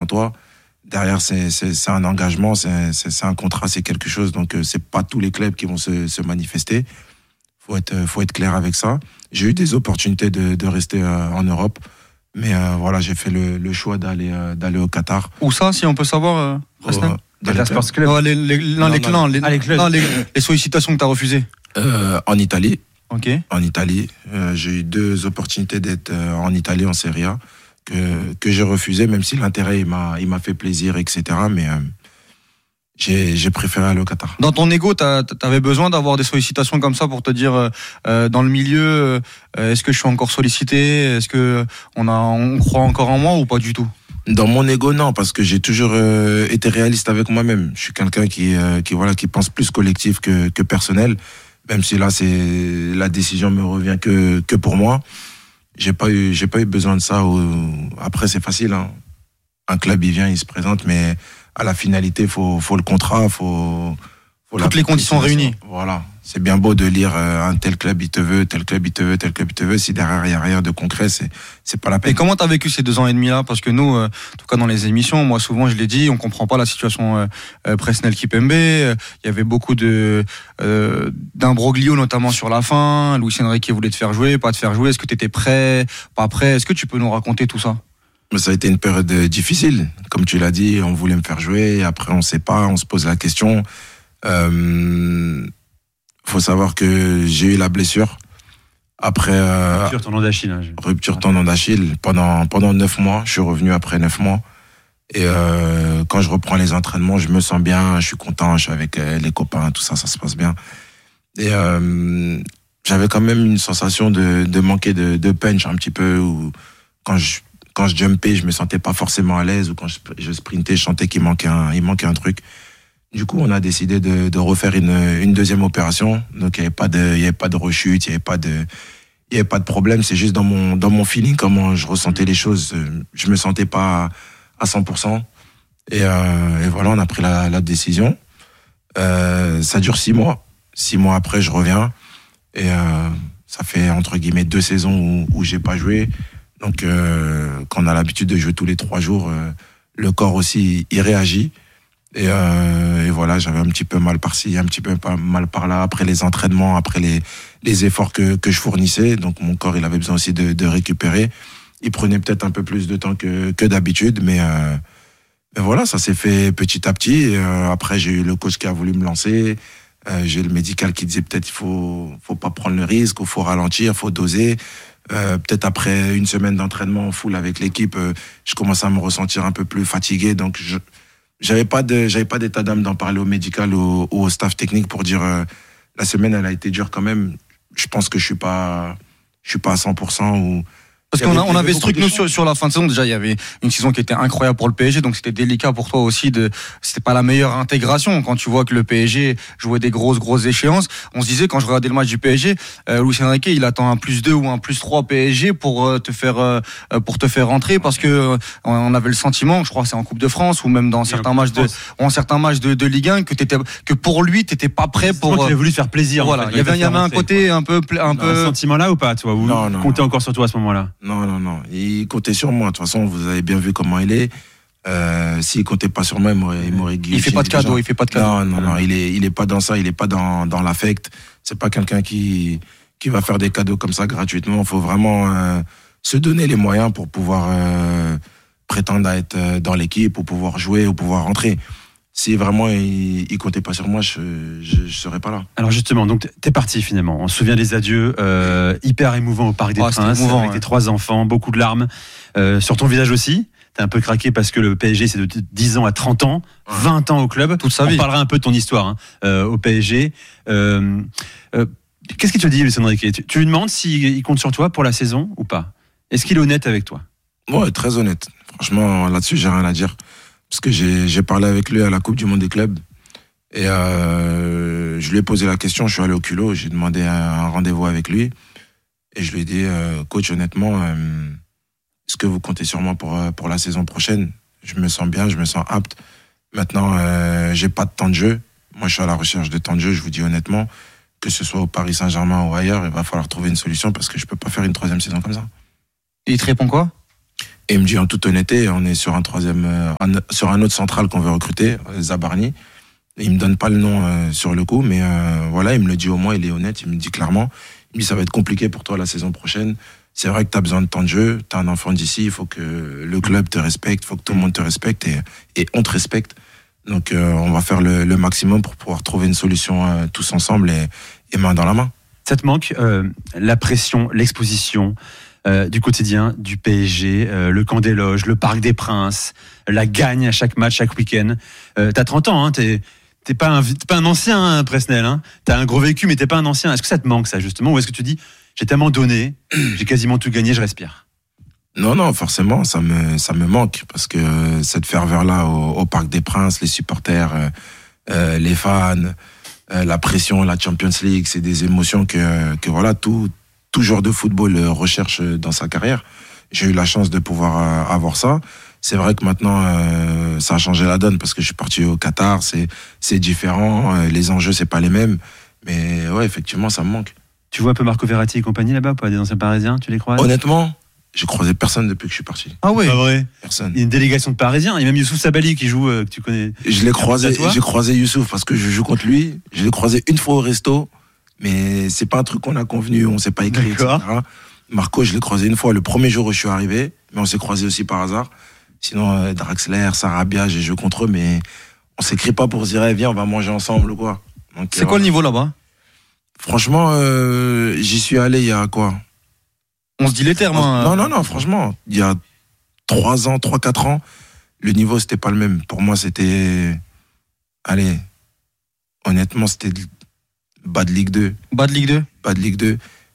toi. Derrière, c'est un engagement, c'est un contrat, c'est quelque chose. Donc, c'est pas tous les clubs qui vont se manifester. Faut être clair avec ça. J'ai eu des opportunités de rester en Europe. Mais voilà, j'ai fait le choix d'aller au Qatar. Où ça, si on peut savoir, Presnel? Dans les Sports Club. Les sollicitations que tu as refusées. En Italie. Ok. En Italie. J'ai eu 2 opportunités d'être en Italie, en Serie A, que j'ai refusé, même si l'intérêt, il m'a fait plaisir, etc. Mais j'ai préféré aller au Qatar. Dans ton ego, t'avais besoin d'avoir des sollicitations comme ça pour te dire, dans le milieu, est-ce que je suis encore sollicité? Est-ce que on croit encore en moi ou pas du tout? Dans mon ego, non, parce que j'ai toujours été réaliste avec moi-même. Je suis quelqu'un qui pense plus collectif que personnel. Même si là, la décision me revient que pour moi. J'ai pas eu besoin de ça. Après, c'est facile, hein. Un club, il vient, il se présente, mais à la finalité, faut le contrat, faut toutes les conditions réunies. Voilà. C'est bien beau de lire un tel club il te veut, tel club il te veut, tel club il te veut. Si derrière il y a rien de concret, c'est pas la peine. Et comment t'as vécu ces 2 ans et demi là? Parce que nous, en tout cas dans les émissions, moi souvent je l'ai dit, on comprend pas la situation Presnel Kimpembe. Il y avait beaucoup d'imbroglio notamment sur la fin. Luis Enrique voulait te faire jouer, pas te faire jouer. Est-ce que t'étais prêt, pas prêt? Est-ce que tu peux nous raconter tout ça? Mais ça a été une période difficile. Comme tu l'as dit, on voulait me faire jouer. Après, on sait pas, on se pose la question. Faut savoir que j'ai eu la blessure. Après. Rupture tendon d'Achille. Rupture tendon d'Achille. Pendant 9 mois. Je suis revenu après 9 mois. Et quand je reprends les entraînements, je me sens bien, je suis content, je suis avec les copains, tout ça, ça se passe bien. Et j'avais quand même une sensation de manquer de punch un petit peu. Où quand je jumpais, je me sentais pas forcément à l'aise. Ou quand je sprintais, je sentais qu'il manquait un truc. Du coup, on a décidé de refaire une deuxième opération. Donc, il y avait pas de rechute, il y avait pas de problème. C'est juste dans mon feeling, comment je ressentais les choses. Je me sentais pas à 100%. Et voilà, on a pris la décision. Ça dure 6 mois. 6 mois après, je reviens. Et ça fait, entre guillemets, 2 saisons où j'ai pas joué. Donc, quand on a l'habitude de jouer tous les 3 jours, le corps aussi, il réagit. Et voilà, j'avais un petit peu mal par-ci, un petit peu mal par-là, après les entraînements, après les efforts que je fournissais. Donc mon corps, il avait besoin aussi de récupérer. Il prenait peut-être un peu plus de temps que d'habitude, mais voilà, ça s'est fait petit à petit. Après, j'ai eu le coach qui a voulu me lancer. J'ai le médical qui disait peut-être il faut pas prendre le risque, il faut ralentir, il faut doser. Peut-être après une semaine d'entraînement full avec l'équipe, je commençais à me ressentir un peu plus fatigué. Donc j'avais pas d'état d'âme d'en parler au médical ou au staff technique pour dire la semaine elle a été dure quand même. Je pense que je suis pas à 100% ou parce qu'on avait ce truc nous sur la fin de saison. Déjà, il y avait une saison qui était incroyable pour le PSG, donc c'était délicat pour toi aussi c'était pas la meilleure intégration quand tu vois que le PSG jouait des grosses échéances. On se disait quand je regardais le match du PSG, Luis Enrique, il attend un +2 ou un +3 PSG pour te faire rentrer parce que on avait le sentiment, je crois que c'est en Coupe de France ou même dans certains matchs de Ligue 1 que pour lui t'étais pas prêt pour. Tu avais voulu te faire plaisir. Voilà, il y avait un côté un peu. Un sentiment là ou pas, toi? Vous comptez encore sur toi à ce moment-là? Non. Il comptait sur moi. De toute façon, vous avez bien vu comment il est. S'il comptait pas sur moi, il m'aurait guillotiné. Il fait pas de cadeau. Non. Il est pas dans ça. Il est pas dans l'affect. C'est pas quelqu'un qui va faire des cadeaux comme ça gratuitement. Il faut vraiment se donner les moyens pour pouvoir prétendre à être dans l'équipe, ou pouvoir jouer, ou pouvoir rentrer. Si vraiment il comptait pas sur moi, je serais pas là. Alors justement, donc t'es parti finalement. On se souvient des adieux hyper émouvants au Parc des Princes, avec tes 3 enfants, beaucoup de larmes sur ton visage aussi. T'es un peu craqué parce que le PSG c'est de 10 ans à 30 ans, 20 ans au club. Toute sa vie. On parlera un peu de ton histoire au PSG. Qu'est-ce qu'il te dit, Luis Enrique? Tu lui demandes s'il compte sur toi pour la saison ou pas? Est-ce qu'il est honnête avec toi? Ouais, très honnête. Franchement, là-dessus, j'ai rien à dire. Parce que j'ai parlé avec lui à la Coupe du Monde des clubs. Et je lui ai posé la question, je suis allé au culot, j'ai demandé un rendez-vous avec lui. Et je lui ai dit, coach, honnêtement, est-ce que vous comptez sur moi pour la saison prochaine? Je me sens bien, je me sens apte. Maintenant, j'ai pas de temps de jeu. Moi, je suis à la recherche de temps de jeu, je vous dis honnêtement. Que ce soit au Paris Saint-Germain ou ailleurs, il va falloir trouver une solution parce que je peux pas faire une 3e saison comme ça. Et il te répond quoi? Et il me dit en toute honnêteté, on est sur un sur un autre central qu'on veut recruter, Zabarni. Et il me donne pas le nom sur le coup, mais voilà, il me le dit au moins, il est honnête, il me dit clairement. Il me dit ça va être compliqué pour toi la saison prochaine. C'est vrai que tu as besoin de temps de jeu, tu as un enfant d'ici, il faut que le club te respecte, il faut que tout le monde te respecte et on te respecte. Donc on va faire le maximum pour pouvoir trouver une solution tous ensemble et main dans la main. Ça te manque la pression, l'exposition du quotidien du PSG, le camp des loges, le Parc des Princes, la gagne à chaque match, chaque week-end. T'as 30 ans, hein, t'es pas un ancien, hein, Presnel. Hein. T'as un gros vécu, mais t'es pas un ancien. Est-ce que ça te manque, ça, justement, ou est-ce que tu dis, j'ai tellement donné, j'ai quasiment tout gagné, je respire? Non, forcément, ça me manque, parce que cette ferveur-là au Parc des Princes, les supporters, les fans, la pression, la Champions League, c'est des émotions que voilà, tout joueur de football recherche dans sa carrière. J'ai eu la chance de pouvoir avoir ça. C'est vrai que maintenant, ça a changé la donne parce que je suis parti au Qatar, c'est différent, les enjeux, c'est pas les mêmes. Mais ouais, effectivement, ça me manque. Tu vois un peu Marco Verratti et compagnie là-bas, pas des anciens Parisiens, tu les croises? Honnêtement, j'ai croisé personne depuis que je suis parti. Ah ouais? Pas vrai? Personne. Il y a une délégation de Parisiens, il y a même Youssouf Sabali qui joue, que tu connais. J'ai croisé Youssouf parce que je joue contre lui. Je l'ai croisé une fois au resto, mais c'est pas un truc qu'on a convenu, on s'est pas écrit, etc. Marco, je l'ai croisé une fois le premier jour où je suis arrivé, mais on s'est croisé aussi par hasard. Sinon, Draxler, Sarabia, j'ai joué contre eux, mais on s'écrit pas pour se dire, viens, on va manger ensemble ou quoi. Donc, c'est quoi le niveau là-bas? Franchement, j'y suis allé il y a quoi? On se dit les termes. Non, franchement, il y a 3-4 ans, le niveau, c'était pas le même. Pour moi, c'était... Allez, honnêtement, c'était bas de Ligue 2. Bas de Ligue 2? Bas de Ligue 2.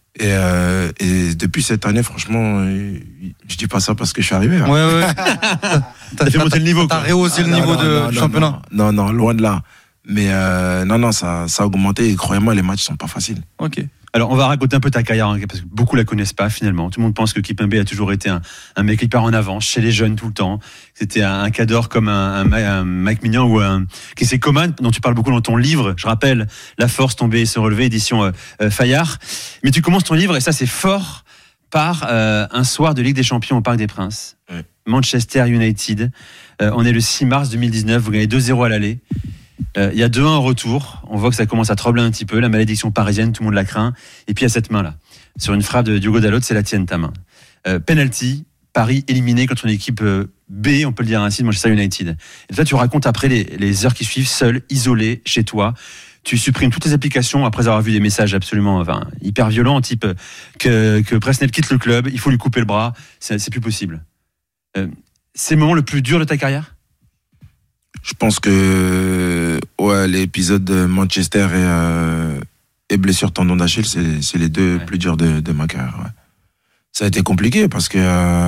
Et depuis cette année, franchement, je dis pas ça parce que je suis arrivé. Hein. Ouais. T'as fait monter le niveau. T'as rehaussé le niveau du championnat. Non, loin de là. Mais non, ça a augmenté. Et croyez-moi, les matchs sont pas faciles. Ok. Alors, on va raconter un peu ta carrière, hein, parce que beaucoup la connaissent pas finalement. Tout le monde pense que Kimpembe a toujours été un mec hyper en avance chez les jeunes tout le temps. C'était un cadre comme un Mike Mignon ou un Kessé Coman, dont tu parles beaucoup dans ton livre. Je rappelle, La force, tomber et se relever, édition Fayard. Mais tu commences ton livre, et ça c'est fort, par un soir de Ligue des Champions au Parc des Princes. Ouais. Manchester United. On est le 6 mars 2019, vous gagnez 2-0 à l'aller. Il y a 2-1 en retour, on voit que ça commence à trembler un petit peu, la malédiction parisienne, tout le monde la craint. Et puis il y a cette main-là, sur une frappe de Diogo Dalot, c'est la tienne, ta main. Penalty, Paris éliminé contre une équipe B, on peut le dire ainsi, de Manchester United. Et toi, tu racontes après les heures qui suivent, seul, isolé, chez toi. Tu supprimes toutes tes applications après avoir vu des messages absolument hyper violents, type que Presnel quitte le club, il faut lui couper le bras, c'est plus possible. C'est le moment le plus dur de ta carrière? Je pense que l'épisode de Manchester et blessure tendon d'Achille, c'est les deux plus durs de ma carrière. Ouais. Ça a été compliqué parce que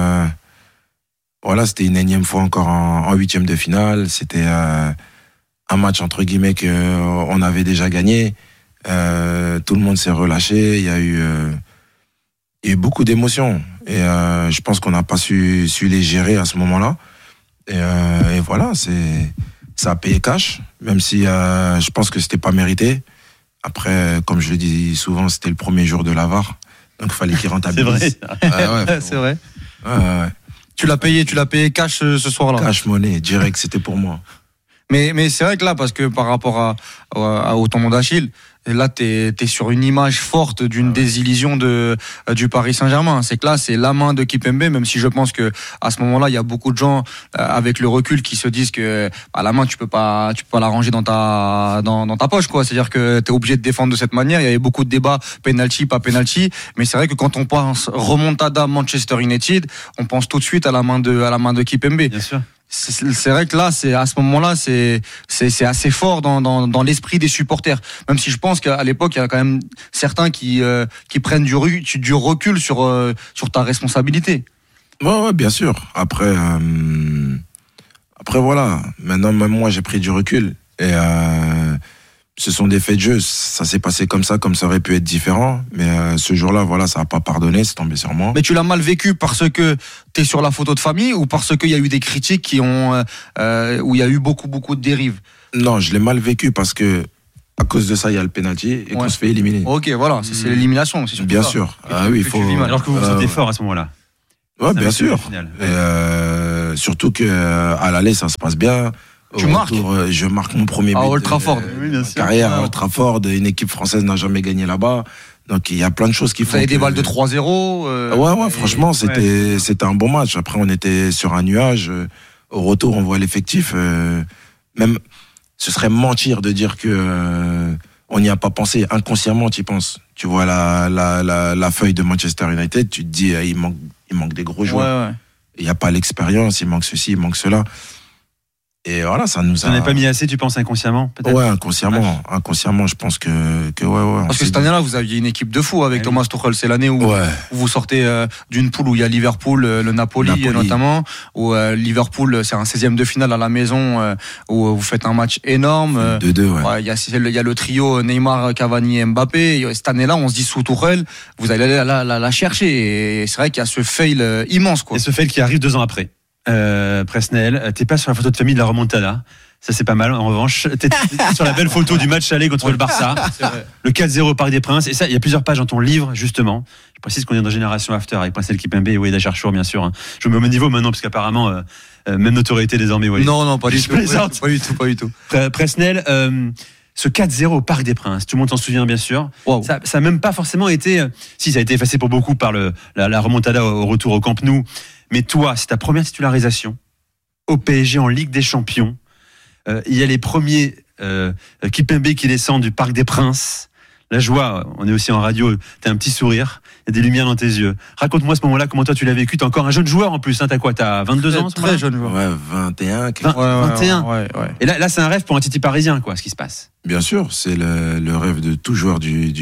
c'était une énième fois encore en huitième de finale. C'était un match entre guillemets qu'on avait déjà gagné. Tout le monde s'est relâché. Il y a eu beaucoup d'émotions et je pense qu'on n'a pas su les gérer à ce moment-là. Et voilà, ça a payé cash, même si je pense que c'était pas mérité. Après, comme je le dis souvent, c'était le premier jour de la VAR, donc il fallait qu'il rentabilise. C'est vrai. C'est vrai. Ouais. Tu l'as payé cash ce soir-là. Cash monnaie, direct, c'était pour moi. Mais c'est vrai que là, parce que par rapport au tendon d'Achille, là, t'es sur une image forte d'une désillusion du Paris Saint-Germain. C'est que là, c'est la main de Kimpembe, même si je pense que à ce moment-là, il y a beaucoup de gens avec le recul qui se disent que la main, tu peux pas la ranger dans ta poche, quoi. C'est-à-dire que t'es obligé de défendre de cette manière. Il y avait beaucoup de débats, penalty, pas penalty. Mais c'est vrai que quand on pense remontada Manchester United, on pense tout de suite à la main de Kimpembe. Bien sûr. C'est vrai que là, à ce moment-là, c'est assez fort dans l'esprit des supporters. Même si je pense qu'à l'époque, il y a quand même certains qui prennent du recul sur ta responsabilité. Ouais, bien sûr. Après voilà. Maintenant, même moi, j'ai pris du recul. Et ce sont des faits de jeu. Ça s'est passé comme ça aurait pu être différent. Mais ce jour-là, voilà, ça n'a pas pardonné, c'est tombé sur moi. Mais tu l'as mal vécu parce que t'es sur la photo de famille ou parce qu'il y a eu des critiques où il y a eu beaucoup de dérives? Non, je l'ai mal vécu parce que à cause de ça, il y a le penalty et qu'on se fait éliminer. Ok, voilà, c'est l'élimination. Bien sûr. Ah oui, il faut. Alors que vous vous sentez fort à ce moment-là. Ouais, bien sûr. Surtout qu'à l'aller, ça se passe bien. Tu marques. Je marque mon premier but. À Old Trafford. Carrière à Old Trafford. Une équipe française n'a jamais gagné là-bas. Donc il y a plein de choses qui font. Vous avez des balles de 3-0. Ouais, franchement, c'était un bon match. Après, on était sur un nuage. Au retour, on voit l'effectif. Même, ce serait mentir de dire que on n'y a pas pensé. Inconsciemment, tu y penses. Tu vois la feuille de Manchester United, tu te dis, il manque des gros joueurs. Il n'y a pas l'expérience, il manque ceci, il manque cela. Et voilà, ça nous a. Tu n'en as pas mis assez, tu penses inconsciemment, peut-être? Ouais, inconsciemment, je pense que ouais. Parce que cette année-là, vous aviez une équipe de fous avec Thomas Tuchel. C'est l'année où vous sortez d'une poule où il y a Liverpool, le Napoli. Notamment, où Liverpool, c'est un 16e de finale à la maison, où vous faites un match énorme. 2-2, il y a le trio Neymar, Cavani, Mbappé. Et cette année-là, on se dit sous Tuchel, vous allez la chercher. Et c'est vrai qu'il y a ce fail immense, quoi. Et ce fail qui arrive 2 ans après. Presnel, t'es pas sur la photo de famille de la remontada. Ça, c'est pas mal. En revanche, t'es sur la belle photo du match aller contre le Barça. Le 4-0 au Parc des Princes. Et ça, il y a plusieurs pages dans ton livre, justement. Je précise qu'on est dans Génération After avec Presnel Kimpembe et Walid Acharchour, bien sûr. Je me mets au même niveau maintenant, parce qu'apparemment, même notoriété désormais, Walid. Non, pas du tout. Pas du tout. Presnel, ce 4-0 au Parc des Princes, tout le monde s'en souvient, bien sûr. Wow. Ça a même pas forcément été. Si, ça a été effacé pour beaucoup par la remontada au retour au Camp Nou. Mais toi, c'est ta première titularisation au PSG en Ligue des Champions. Il y a les premiers Kimpembe qui descendent du Parc des Princes. La joie, on est aussi en radio, t'as un petit sourire, il y a des lumières dans tes yeux. Raconte-moi à ce moment-là, comment toi tu l'as vécu. T'es encore un jeune joueur en plus, hein, t'as quoi? T'as 22 ans? Très jeune joueur. Ouais, 21. 21. Ouais. Et là, c'est un rêve pour un Titi parisien, quoi, ce qui se passe. Bien sûr, c'est le rêve de tout joueur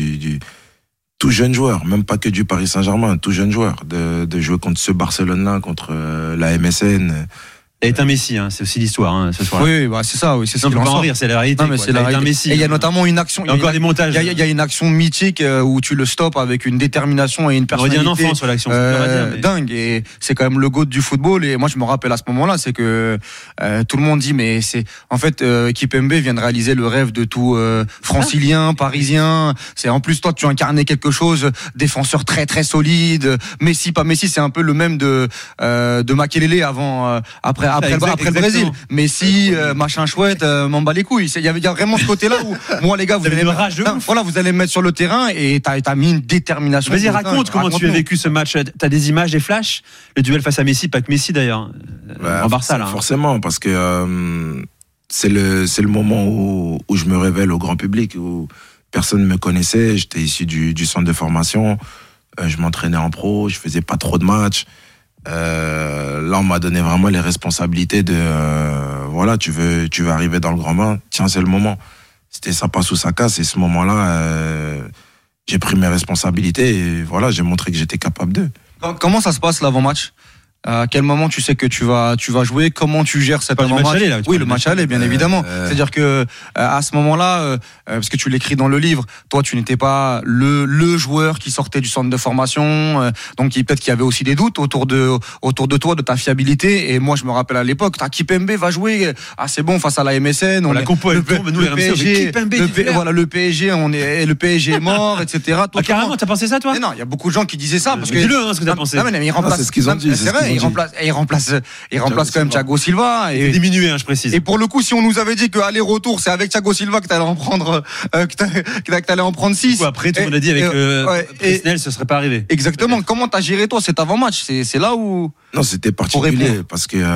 tout jeune joueur, même pas que du Paris Saint-Germain, tout jeune joueur, de jouer contre ce Barcelone-là, contre la MSN. Et est un Messi, hein, c'est aussi l'histoire, hein, ce soir. Oui, c'est ça, c'est ce qu'on peut en rire, c'est la réalité. Non, mais c'est la réalité. Un Messi. Et il y a notamment une action. Il y a encore des montages. Il y a une action mythique où tu le stoppes avec une détermination et une personnalité. On aurait dit un enfant sur l'action. Dingue. Et c'est quand même le GOAT du football. Et moi, je me rappelle à ce moment-là, c'est que tout le monde dit, mais c'est en fait Kimpembe vient de réaliser le rêve de tout francilien, parisien. C'est en plus toi, tu incarnais quelque chose, défenseur très très solide. Messi, pas Messi, c'est un peu le même de Makelele après le Brésil. Messi, machin chouette, m'en bat les couilles. Il y a vraiment ce côté-là où, moi, les gars, vous allez me mettre sur le terrain et t'as mis une détermination. Vas-y, raconte comment tu as vécu ce match. T'as des images, des flashs? Le duel face à Messi, pas que Messi d'ailleurs. En Barça, là. Forcément, parce que c'est le moment où je me révèle au grand public, où personne ne me connaissait. J'étais issu du centre de formation. Je m'entraînais en pro, je faisais pas trop de matchs. Là, on m'a donné vraiment les responsabilités de voilà, tu veux arriver dans le grand bain, tiens, c'est le moment. C'était ça passe ou ça casse, et ce moment-là, j'ai pris mes responsabilités et voilà, j'ai montré que j'étais capable d'eux. Comment ça se passe l'avant-match? À quel moment tu sais que tu vas jouer? Comment tu gères cet avant-match? Oui, le match aller, bien évidemment. C'est-à-dire que à ce moment-là, parce que tu l'écris dans le livre, toi tu n'étais pas le joueur qui sortait du centre de formation, donc peut-être qu'il y avait aussi des doutes autour de toi, de ta fiabilité. Et moi je me rappelle à l'époque, Kimpembe va jouer, c'est bon face à la MSN. La compo elle tombe, nous le PSG, le PSG, le PSG est mort, etc. Toi, carrément, t'as pensé ça toi? Mais non, il y a beaucoup de gens qui disaient ça parce que dis-le, ce que t'as pensé. Non, mais il remplace. C'est ce qu'ils ont dit. C'est vrai. Il remplace quand même Thiago Silva. Et diminué, je précise. Et pour le coup, si on nous avait dit que aller-retour, c'est avec Thiago Silva que t'allais en prendre, que t'allais en prendre 6. Après, tout le monde a dit avec Presnel, ce serait pas arrivé. Exactement. Comment t'as géré toi cet avant-match? C'est là où. Non, c'était particulier parce que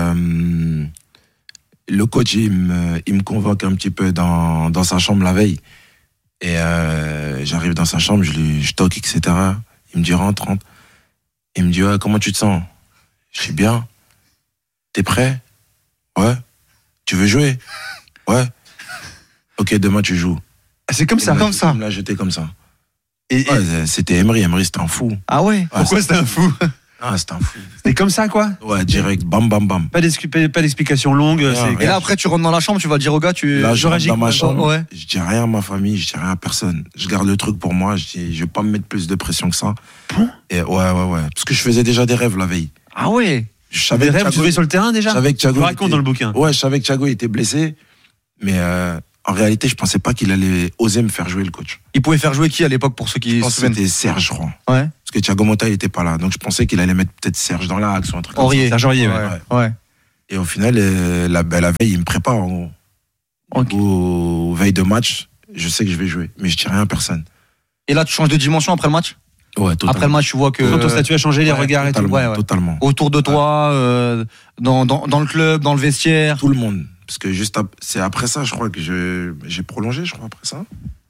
le coach il me convoque un petit peu dans sa chambre la veille et j'arrive dans sa chambre, je toque, etc. Il me dit rentre. Il me dit comment tu te sens? Je suis bien. T'es prêt? Ouais. Tu veux jouer? Ouais. Ok, demain tu joues. C'est comme ça. Il me l'a jeté comme ça. C'était Emery, c'était un fou. Ah ouais? Pourquoi c'était un fou? C'était un fou. C'était comme ça, quoi? Ouais, direct, bam. Pas d'explication longue. Et là, après, tu rentres dans la chambre, tu vas dire au gars, Là, je rentre dans ma chambre, je dis rien à ma famille, je dis rien à personne. Je garde le truc pour moi, je dis, je vais pas me mettre plus de pression que ça. Et ouais. Parce que je faisais déjà des rêves la veille. Ah ouais? Je savais des rêves, tu jouais sur le terrain déjà? Je savais que Thiago. Tu racontes dans le bouquin. Ouais, je savais que Thiago était blessé. Mais en réalité, je pensais pas qu'il allait oser me faire jouer, le coach. Il pouvait faire jouer qui à l'époque, pour ceux qui se souviennent? C'était Serge, je crois. Ouais. Parce que Thiago Motta, il était pas là. Donc je pensais qu'il allait mettre peut-être Serge dans l'axe ou un truc comme ça. Serge Aurier, ouais. Et au final, la veille, il me prépare en gros. Okay. Au veille de match, je sais que je vais jouer, mais je dis rien à personne. Et là, tu changes de dimension après le match? Ouais, totalement. Après le match, tu vois que. Quand ton statut a changé, les regards et tout. Totalement. Autour de toi, dans le club, dans le vestiaire. Tout le monde. Parce que c'est après ça, je crois que j'ai prolongé, je crois, après ça.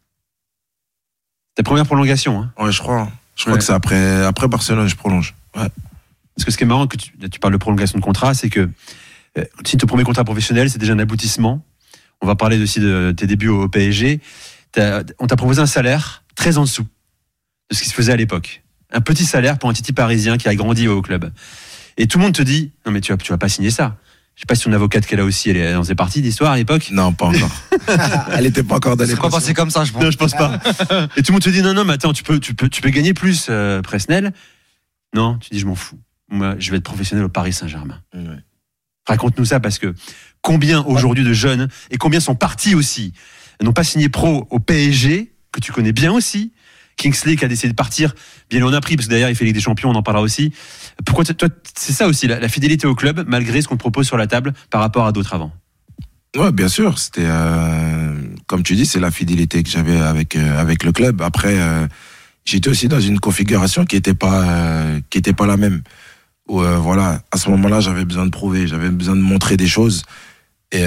Ta première prolongation, hein? Ouais, je crois. Je crois que c'est après Barcelone, je prolonge. Ouais. Parce que ce qui est marrant, que tu parles de prolongation de contrat, c'est que si ton premier contrat professionnel, c'est déjà un aboutissement. On va parler aussi de tes débuts au PSG. On t'a proposé un salaire très en dessous de ce qui se faisait à l'époque. Un petit salaire pour un titi parisien qui a grandi au club. Et tout le monde te dit, non mais tu vas pas signer ça. Je sais pas si ton avocate qu'elle a aussi, elle en faisait partie d'histoire à l'époque. Non, pas encore. Elle était pas encore dans les. C'est pas passé comme ça, je pense. Non, je pense pas. Et tout le monde te dit, non, mais attends, tu peux gagner plus, Presnel. Non, tu dis, je m'en fous. Moi, je vais être professionnel au Paris Saint-Germain. Ouais. Raconte-nous ça, parce que combien aujourd'hui de jeunes, et combien sont partis aussi, n'ont pas signé pro au PSG, que tu connais bien aussi. Kingsley qui a décidé de partir, bien on a pris, parce que d'ailleurs il fait Ligue des Champions, on en parlera aussi. Pourquoi toi, c'est ça aussi, la fidélité au club, malgré ce qu'on te propose sur la table par rapport à d'autres avant? Ouais, bien sûr, c'était comme tu dis, c'est la fidélité que j'avais avec le club. Après, j'étais aussi dans une configuration qui était pas la même. Où voilà, à ce moment-là, j'avais besoin de prouver, j'avais besoin de montrer des choses, et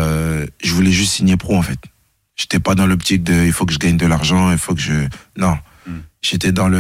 je voulais juste signer pro en fait. J'étais pas dans l'optique de il faut que je gagne de l'argent, il faut que non. J'étais dans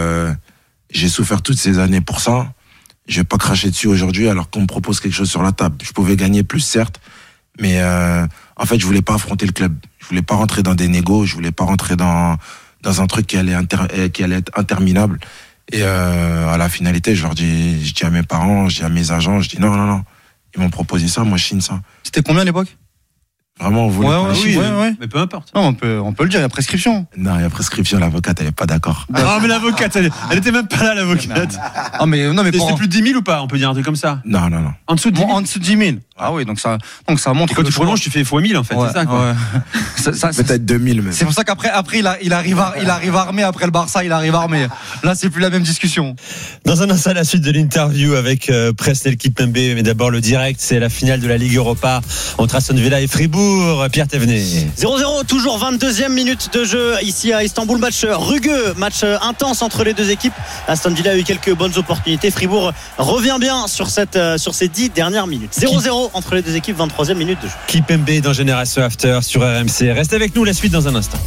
j'ai souffert toutes ces années pour ça. Je vais pas cracher dessus aujourd'hui alors qu'on me propose quelque chose sur la table. Je pouvais gagner plus, certes, mais en fait, je voulais pas affronter le club. Je voulais pas rentrer dans des négos, je voulais pas rentrer dans un truc qui allait être interminable. Et à la finalité, je dis à mes parents, je dis à mes agents, je dis non. Ils m'ont proposé ça, moi je signe ça. C'était combien à l'époque? Vraiment, on voulait pas les chiffres. Ouais. Mais peu importe. Non, on peut le dire, il y a prescription. Non, il y a prescription, l'avocate, elle est pas d'accord. Ah, mais l'avocate, elle était même pas là, l'avocate. Non, mais c'est plus de 10 000 ou pas? On peut dire un truc comme ça? Non. En dessous de 10 000? En dessous de 10 000. Ah oui, donc ça montre. Et quand tu prolonges, tu fais x1000 en fait, c'est ça quoi. Ouais. Peut-être 2000 même. C'est pour ça qu'après il arrive armé après le Barça, il arrive armé. Là, c'est plus la même discussion. Dans un instant, la suite de l'interview avec Presnel Kimpembe, mais d'abord le direct, c'est la finale de la Ligue Europa entre Aston Villa et Fribourg. Pierre Thévenet. 0-0, toujours 22e minute de jeu ici à Istanbul, match rugueux, match intense entre les deux équipes. Aston Villa a eu quelques bonnes opportunités, Fribourg revient bien sur ces 10 dernières minutes. 0-0 entre les deux équipes, 23e minute de jeu. Kimpembe dans Génération After sur RMC. Reste avec nous, la suite dans un instant.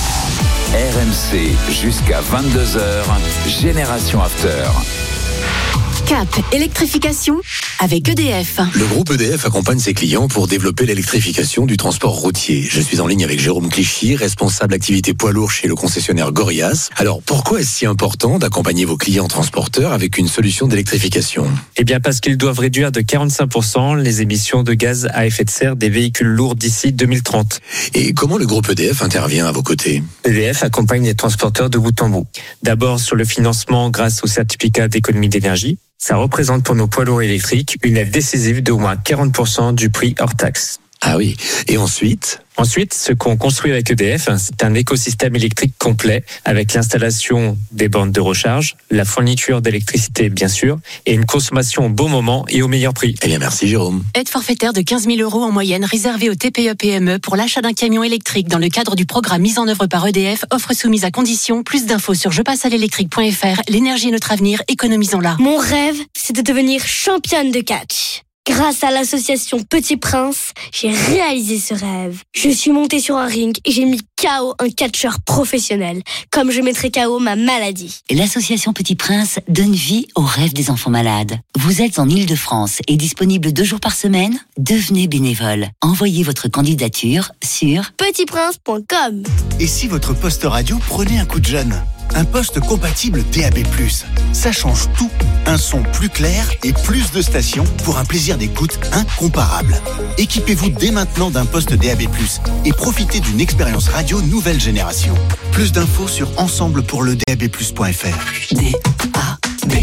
RMC jusqu'à 22h, Génération After. Cap électrification avec EDF. Le groupe EDF accompagne ses clients pour développer l'électrification du transport routier. Je suis en ligne avec Jérôme Clichy, responsable activité poids lourd chez le concessionnaire Gorias. Alors, pourquoi est-ce si important d'accompagner vos clients transporteurs avec une solution d'électrification? Eh bien, parce qu'ils doivent réduire de 45% les émissions de gaz à effet de serre des véhicules lourds d'ici 2030. Et comment le groupe EDF intervient à vos côtés? EDF accompagne les transporteurs de bout en bout. D'abord sur le financement grâce au certificat d'économie d'énergie. Ça représente pour nos poids lourds électriques une aide décisive de au moins 40% du prix hors taxe. Ah oui. Et ensuite, ce qu'on construit avec EDF, c'est un écosystème électrique complet avec l'installation des bornes de recharge, la fourniture d'électricité bien sûr, et une consommation au bon moment et au meilleur prix. Eh bien, merci Jérôme. Aide forfaitaire de 15 000 € en moyenne réservée aux TPE-PME pour l'achat d'un camion électrique dans le cadre du programme mis en œuvre par EDF. Offre soumise à condition. Plus d'infos sur jepassealélectrique.fr. L'énergie est notre avenir, économisons-la. Mon rêve, c'est de devenir championne de catch. Grâce à l'association Petit Prince, j'ai réalisé ce rêve. Je suis montée sur un ring et j'ai mis KO un catcheur professionnel, comme je mettrai KO ma maladie. L'association Petit Prince donne vie aux rêves des enfants malades. Vous êtes en Île-de-France et disponible 2 jours par semaine? Devenez bénévole. Envoyez votre candidature sur petitprince.com. Et si votre poste radio prenait un coup de jeune? Un poste compatible DAB+. Ça change tout. Un son plus clair et plus de stations pour un plaisir d'écoute incomparable. Équipez-vous dès maintenant d'un poste DAB+, et profitez d'une expérience radio nouvelle génération. Plus d'infos sur ensemblepourledab+.fr. DAB+.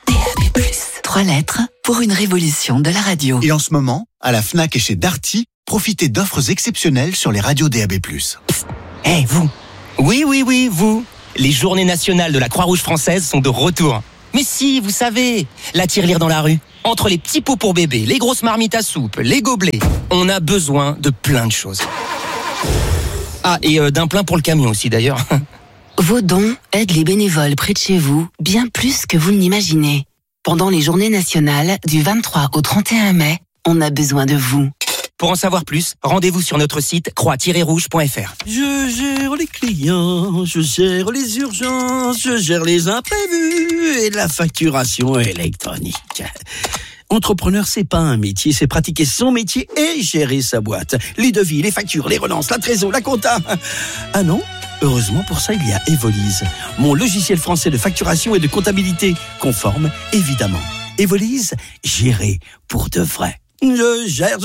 3 lettres pour une révolution de la radio. Et en ce moment, à la Fnac et chez Darty, profitez d'offres exceptionnelles sur les radios DAB+. Eh, vous. Oui, vous. Les journées nationales de la Croix-Rouge française sont de retour. Mais si, vous savez, la tirelire dans la rue. Entre les petits pots pour bébé, les grosses marmites à soupe, les gobelets, on a besoin de plein de choses. Ah, et d'un plein pour le camion aussi d'ailleurs. Vos dons aident les bénévoles près de chez vous bien plus que vous ne l'imaginez. Pendant les journées nationales du 23 au 31 mai, on a besoin de vous. Pour en savoir plus, rendez-vous sur notre site croix-rouge.fr. Je gère les clients, je gère les urgences, je gère les imprévus et la facturation électronique. Entrepreneur, c'est pas un métier, c'est pratiquer son métier et gérer sa boîte. Les devis, les factures, les relances, la trésor, la compta. Ah non ? Heureusement, pour ça, il y a Evolise, mon logiciel français de facturation et de comptabilité, conforme, évidemment. Evolise, gérer pour de vrai. Je gère.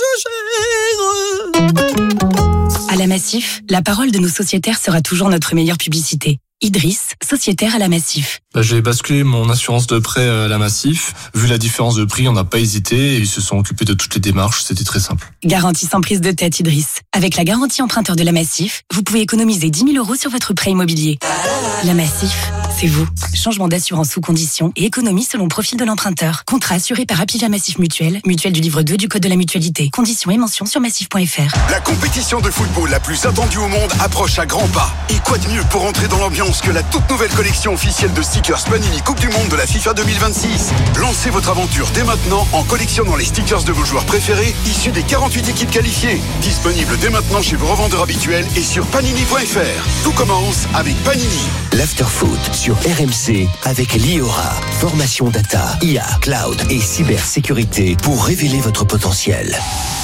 À la Massif, la parole de nos sociétaires sera toujours notre meilleure publicité. Idriss, sociétaire à la Massif. J'ai basculé mon assurance de prêt à la Massif. Vu la différence de prix, on n'a pas hésité et ils se sont occupés de toutes les démarches. C'était très simple. Garantie sans prise de tête, Idriss. Avec la garantie emprunteur de la Massif, vous pouvez économiser 10 000 € sur votre prêt immobilier. La Massif, c'est vous. Changement d'assurance sous condition et économie selon profil de l'emprunteur. Contrat assuré par Apivia Massif Mutuelle, mutuelle du livre 2 du Code de la mutualité. Conditions et mentions sur massif.fr. La compétition de football la plus attendue au monde approche à grands pas. Et quoi de mieux pour entrer dans l'ambiance que la toute nouvelle collection officielle de stickers Panini Coupe du Monde de la FIFA 2026. Lancez votre aventure dès maintenant en collectionnant les stickers de vos joueurs préférés issus des 48 équipes qualifiées. Disponible dès maintenant chez vos revendeurs habituels et sur panini.fr. Tout commence avec Panini. L'Afterfoot sur RMC avec l'IORA. Formation data, IA, cloud et cybersécurité pour révéler votre potentiel.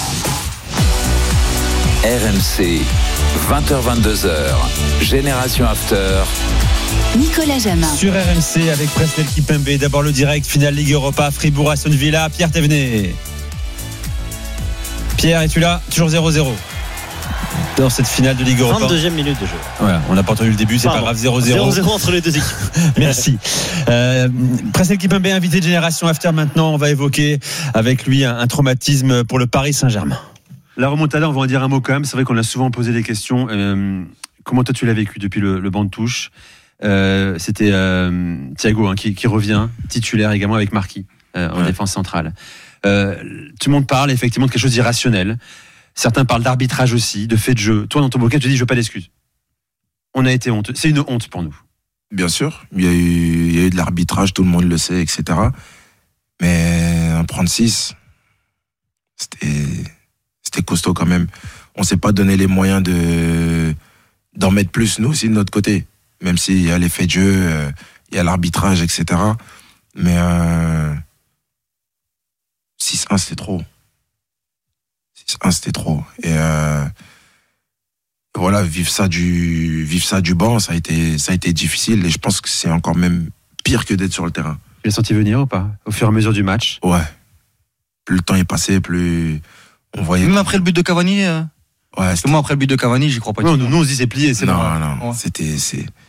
RMC, 20h-22h, Génération After. Nicolas Jamin. Sur RMC avec Presnel Kipembe. D'abord le direct, finale Ligue Europa, Fribourg, Aston Villa. Pierre Thévenet. Pierre, es-tu là ? Toujours 0-0 dans cette finale de Ligue Europa. 22e minute de jeu. Voilà, on n'a pas entendu le début, c'est pas grave, 0-0. 0-0 entre les deux équipes. Merci. Presnel Kipembe, invité de Génération After maintenant. On va évoquer avec lui un traumatisme pour le Paris Saint-Germain. La remontada, on va en dire un mot quand même. C'est vrai qu'on a souvent posé des questions. Comment toi tu l'as vécu depuis le banc de touche ? C'était Thiago qui revient titulaire également avec Marquis en défense centrale. Tout le monde parle effectivement de quelque chose d'irrationnel. Certains parlent d'arbitrage aussi, de fait de jeu. Toi dans ton bouquin tu dis je veux pas d'excuses. On a été honteux. C'est une honte pour nous. Bien sûr, il y a eu de l'arbitrage, tout le monde le sait, etc. Mais un prendre 6, c'était costaud quand même. On s'est pas donné les moyens d'en mettre plus nous aussi de notre côté. Même s'il y a l'effet de jeu, il y a l'arbitrage, etc. Mais 6-1, c'était trop. 6-1, c'était trop. Et voilà, vivre ça du banc, ça a été difficile. Et je pense que c'est encore même pire que d'être sur le terrain. Tu l'as senti venir ou pas ? Au fur et à mesure du match ? Ouais. Plus le temps est passé, plus on voyait. Même après le but de Cavani. Ouais. Moi après le but de Cavani, j'y crois pas. Non, nous on se dit c'est plié, c'est non, bon. Non. C'était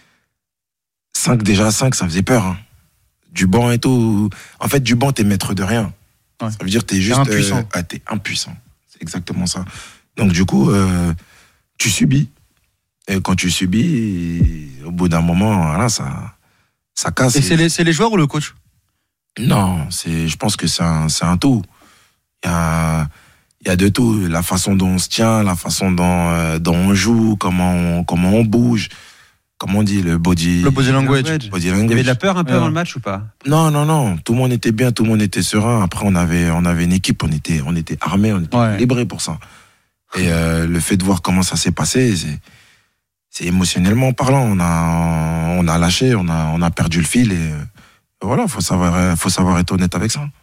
5 déjà, 5, ça faisait peur. Hein. Du banc et tout. En fait, du banc, t'es maître de rien. Ouais. Ça veut dire que t'es juste impuissant. T'es impuissant. C'est exactement ça. Donc du coup, tu subis. Et quand tu subis, au bout d'un moment, voilà, ça casse. Et c'est les joueurs ou le coach ? Non, je pense que c'est un tout. Il y a de tout. La façon dont on se tient, la façon dont on joue, comment on bouge. Comment on dit le body language. Il y avait de la peur un peu avant le match ou pas ? Non. Tout le monde était bien, tout le monde était serein. Après, on avait une équipe, on était armés, on était calibrés pour ça. Et le fait de voir comment ça s'est passé, c'est émotionnellement parlant. On a lâché, on a perdu le fil et voilà, faut savoir être honnête avec ça.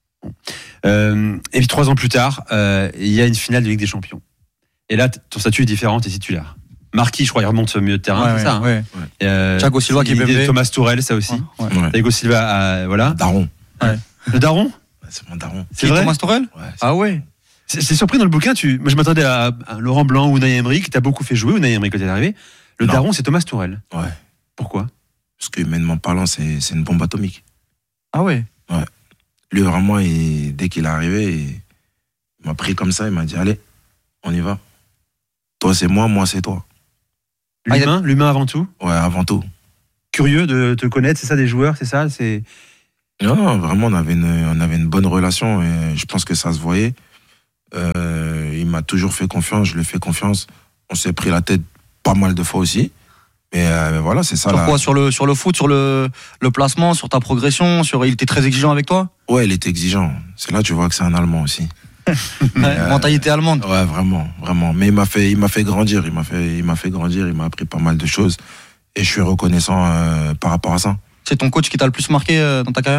Et puis 3 ans plus tard, il y a une finale de Ligue des Champions. Et là, ton statut est différent, t'es titulaire. Marquis, je crois, il remonte au milieu de terrain, c'est ça. Ouais. Thiago Silva qui est bébé. Thomas Tourelle, ça aussi. Thiago Silva, voilà. Daron. Ouais. Le Daron ? C'est mon Daron. C'est vrai ? Thomas Tourelle ? Ah ouais. C'est surpris dans le bouquin. Moi, je m'attendais à Laurent Blanc ou Unai Emery, qui t'a beaucoup fait jouer. Unai Emery quand t'es arrivé. Le Daron, c'est Thomas Tourelle. Ouais. Pourquoi ? Parce que humainement parlant, c'est une bombe atomique. Ah ouais. Ouais. Lui, vraiment, dès qu'il est arrivé, il m'a pris comme ça, il m'a dit allez, On y va. Toi, c'est moi c'est toi. L'humain avant tout. Ouais, avant tout. Curieux de te connaître, c'est ça, des joueurs, c'est ça, Non, vraiment, on avait une bonne relation et je pense que ça se voyait. Il m'a toujours fait confiance, je lui fais confiance. On s'est pris la tête pas mal de fois aussi. Mais voilà, c'est ça. Sur quoi ? Sur le foot, sur le placement, sur ta progression, il était très exigeant avec toi ? Ouais, il était exigeant. C'est là que tu vois que c'est un Allemand aussi. Mentalité allemande. Ouais, vraiment. Mais il m'a fait grandir. Il m'a fait grandir. Il m'a appris pas mal de choses. Et je suis reconnaissant par rapport à ça. C'est ton coach qui t'a le plus marqué dans ta carrière ?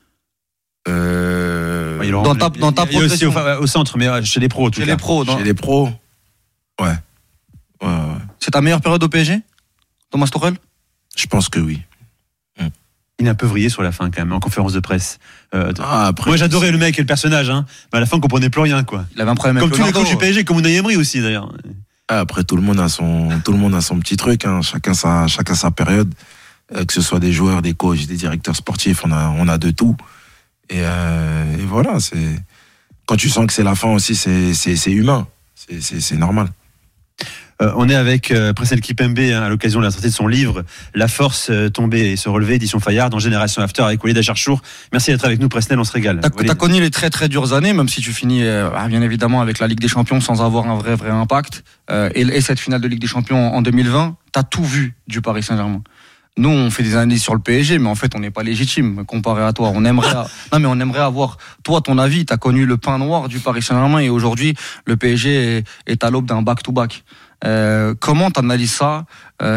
Dans ta progression. Aussi au centre, mais chez les pros. Chez les pros. Ouais. C'est ta meilleure période au PSG, Thomas Tuchel ? Je pense que oui. Il a un peu vrillé sur la fin quand même, en conférence de presse. Après, moi j'adorais le mec et le personnage, hein. Mais à la fin on comprenait plus rien, quoi. Il avait un problème comme avec tous les coachs du PSG, comme Unai Emery aussi d'ailleurs. Après tout le monde a son petit truc, hein. Chacun sa période. Que ce soit des joueurs, des coachs, des directeurs sportifs, on a de tout. Et voilà, quand tu sens que c'est la fin aussi, c'est humain, c'est normal. On est avec Presnel Kipembe à l'occasion de la sortie de son livre La force tomber et se relever, édition Fayard, dans Génération After avec Walid Acharchour. Merci d'être avec nous, Presnel, on se régale. T'as connu les très très dures années, même si tu finis bien évidemment avec la Ligue des Champions sans avoir un vrai impact. Et cette finale de Ligue des Champions en 2020, t'as tout vu du Paris Saint-Germain. Nous, on fait des analyses sur le PSG, mais en fait, on n'est pas légitime comparé à toi. On aimerait avoir, toi, ton avis. T'as connu le pain noir du Paris Saint-Germain et aujourd'hui, le PSG est à l'aube d'un back-to-back. Comment t'analyses ça ?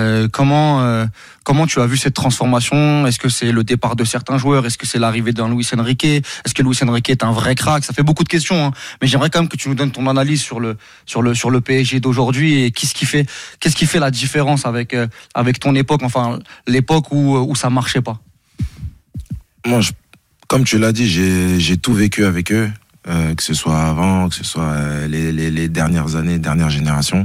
Comment tu as vu cette transformation ? Est-ce que c'est le départ de certains joueurs ? Est-ce que c'est l'arrivée d'un Luis Enrique ? Est-ce que Luis Enrique est un vrai crack ? Ça fait beaucoup de questions, hein. Mais j'aimerais quand même que tu nous donnes ton analyse sur le PSG d'aujourd'hui et qu'est-ce qui fait la différence avec ton époque, enfin l'époque où ça marchait pas. Moi, comme tu l'as dit, j'ai tout vécu avec eux, que ce soit avant, que ce soit les dernières années, dernières générations.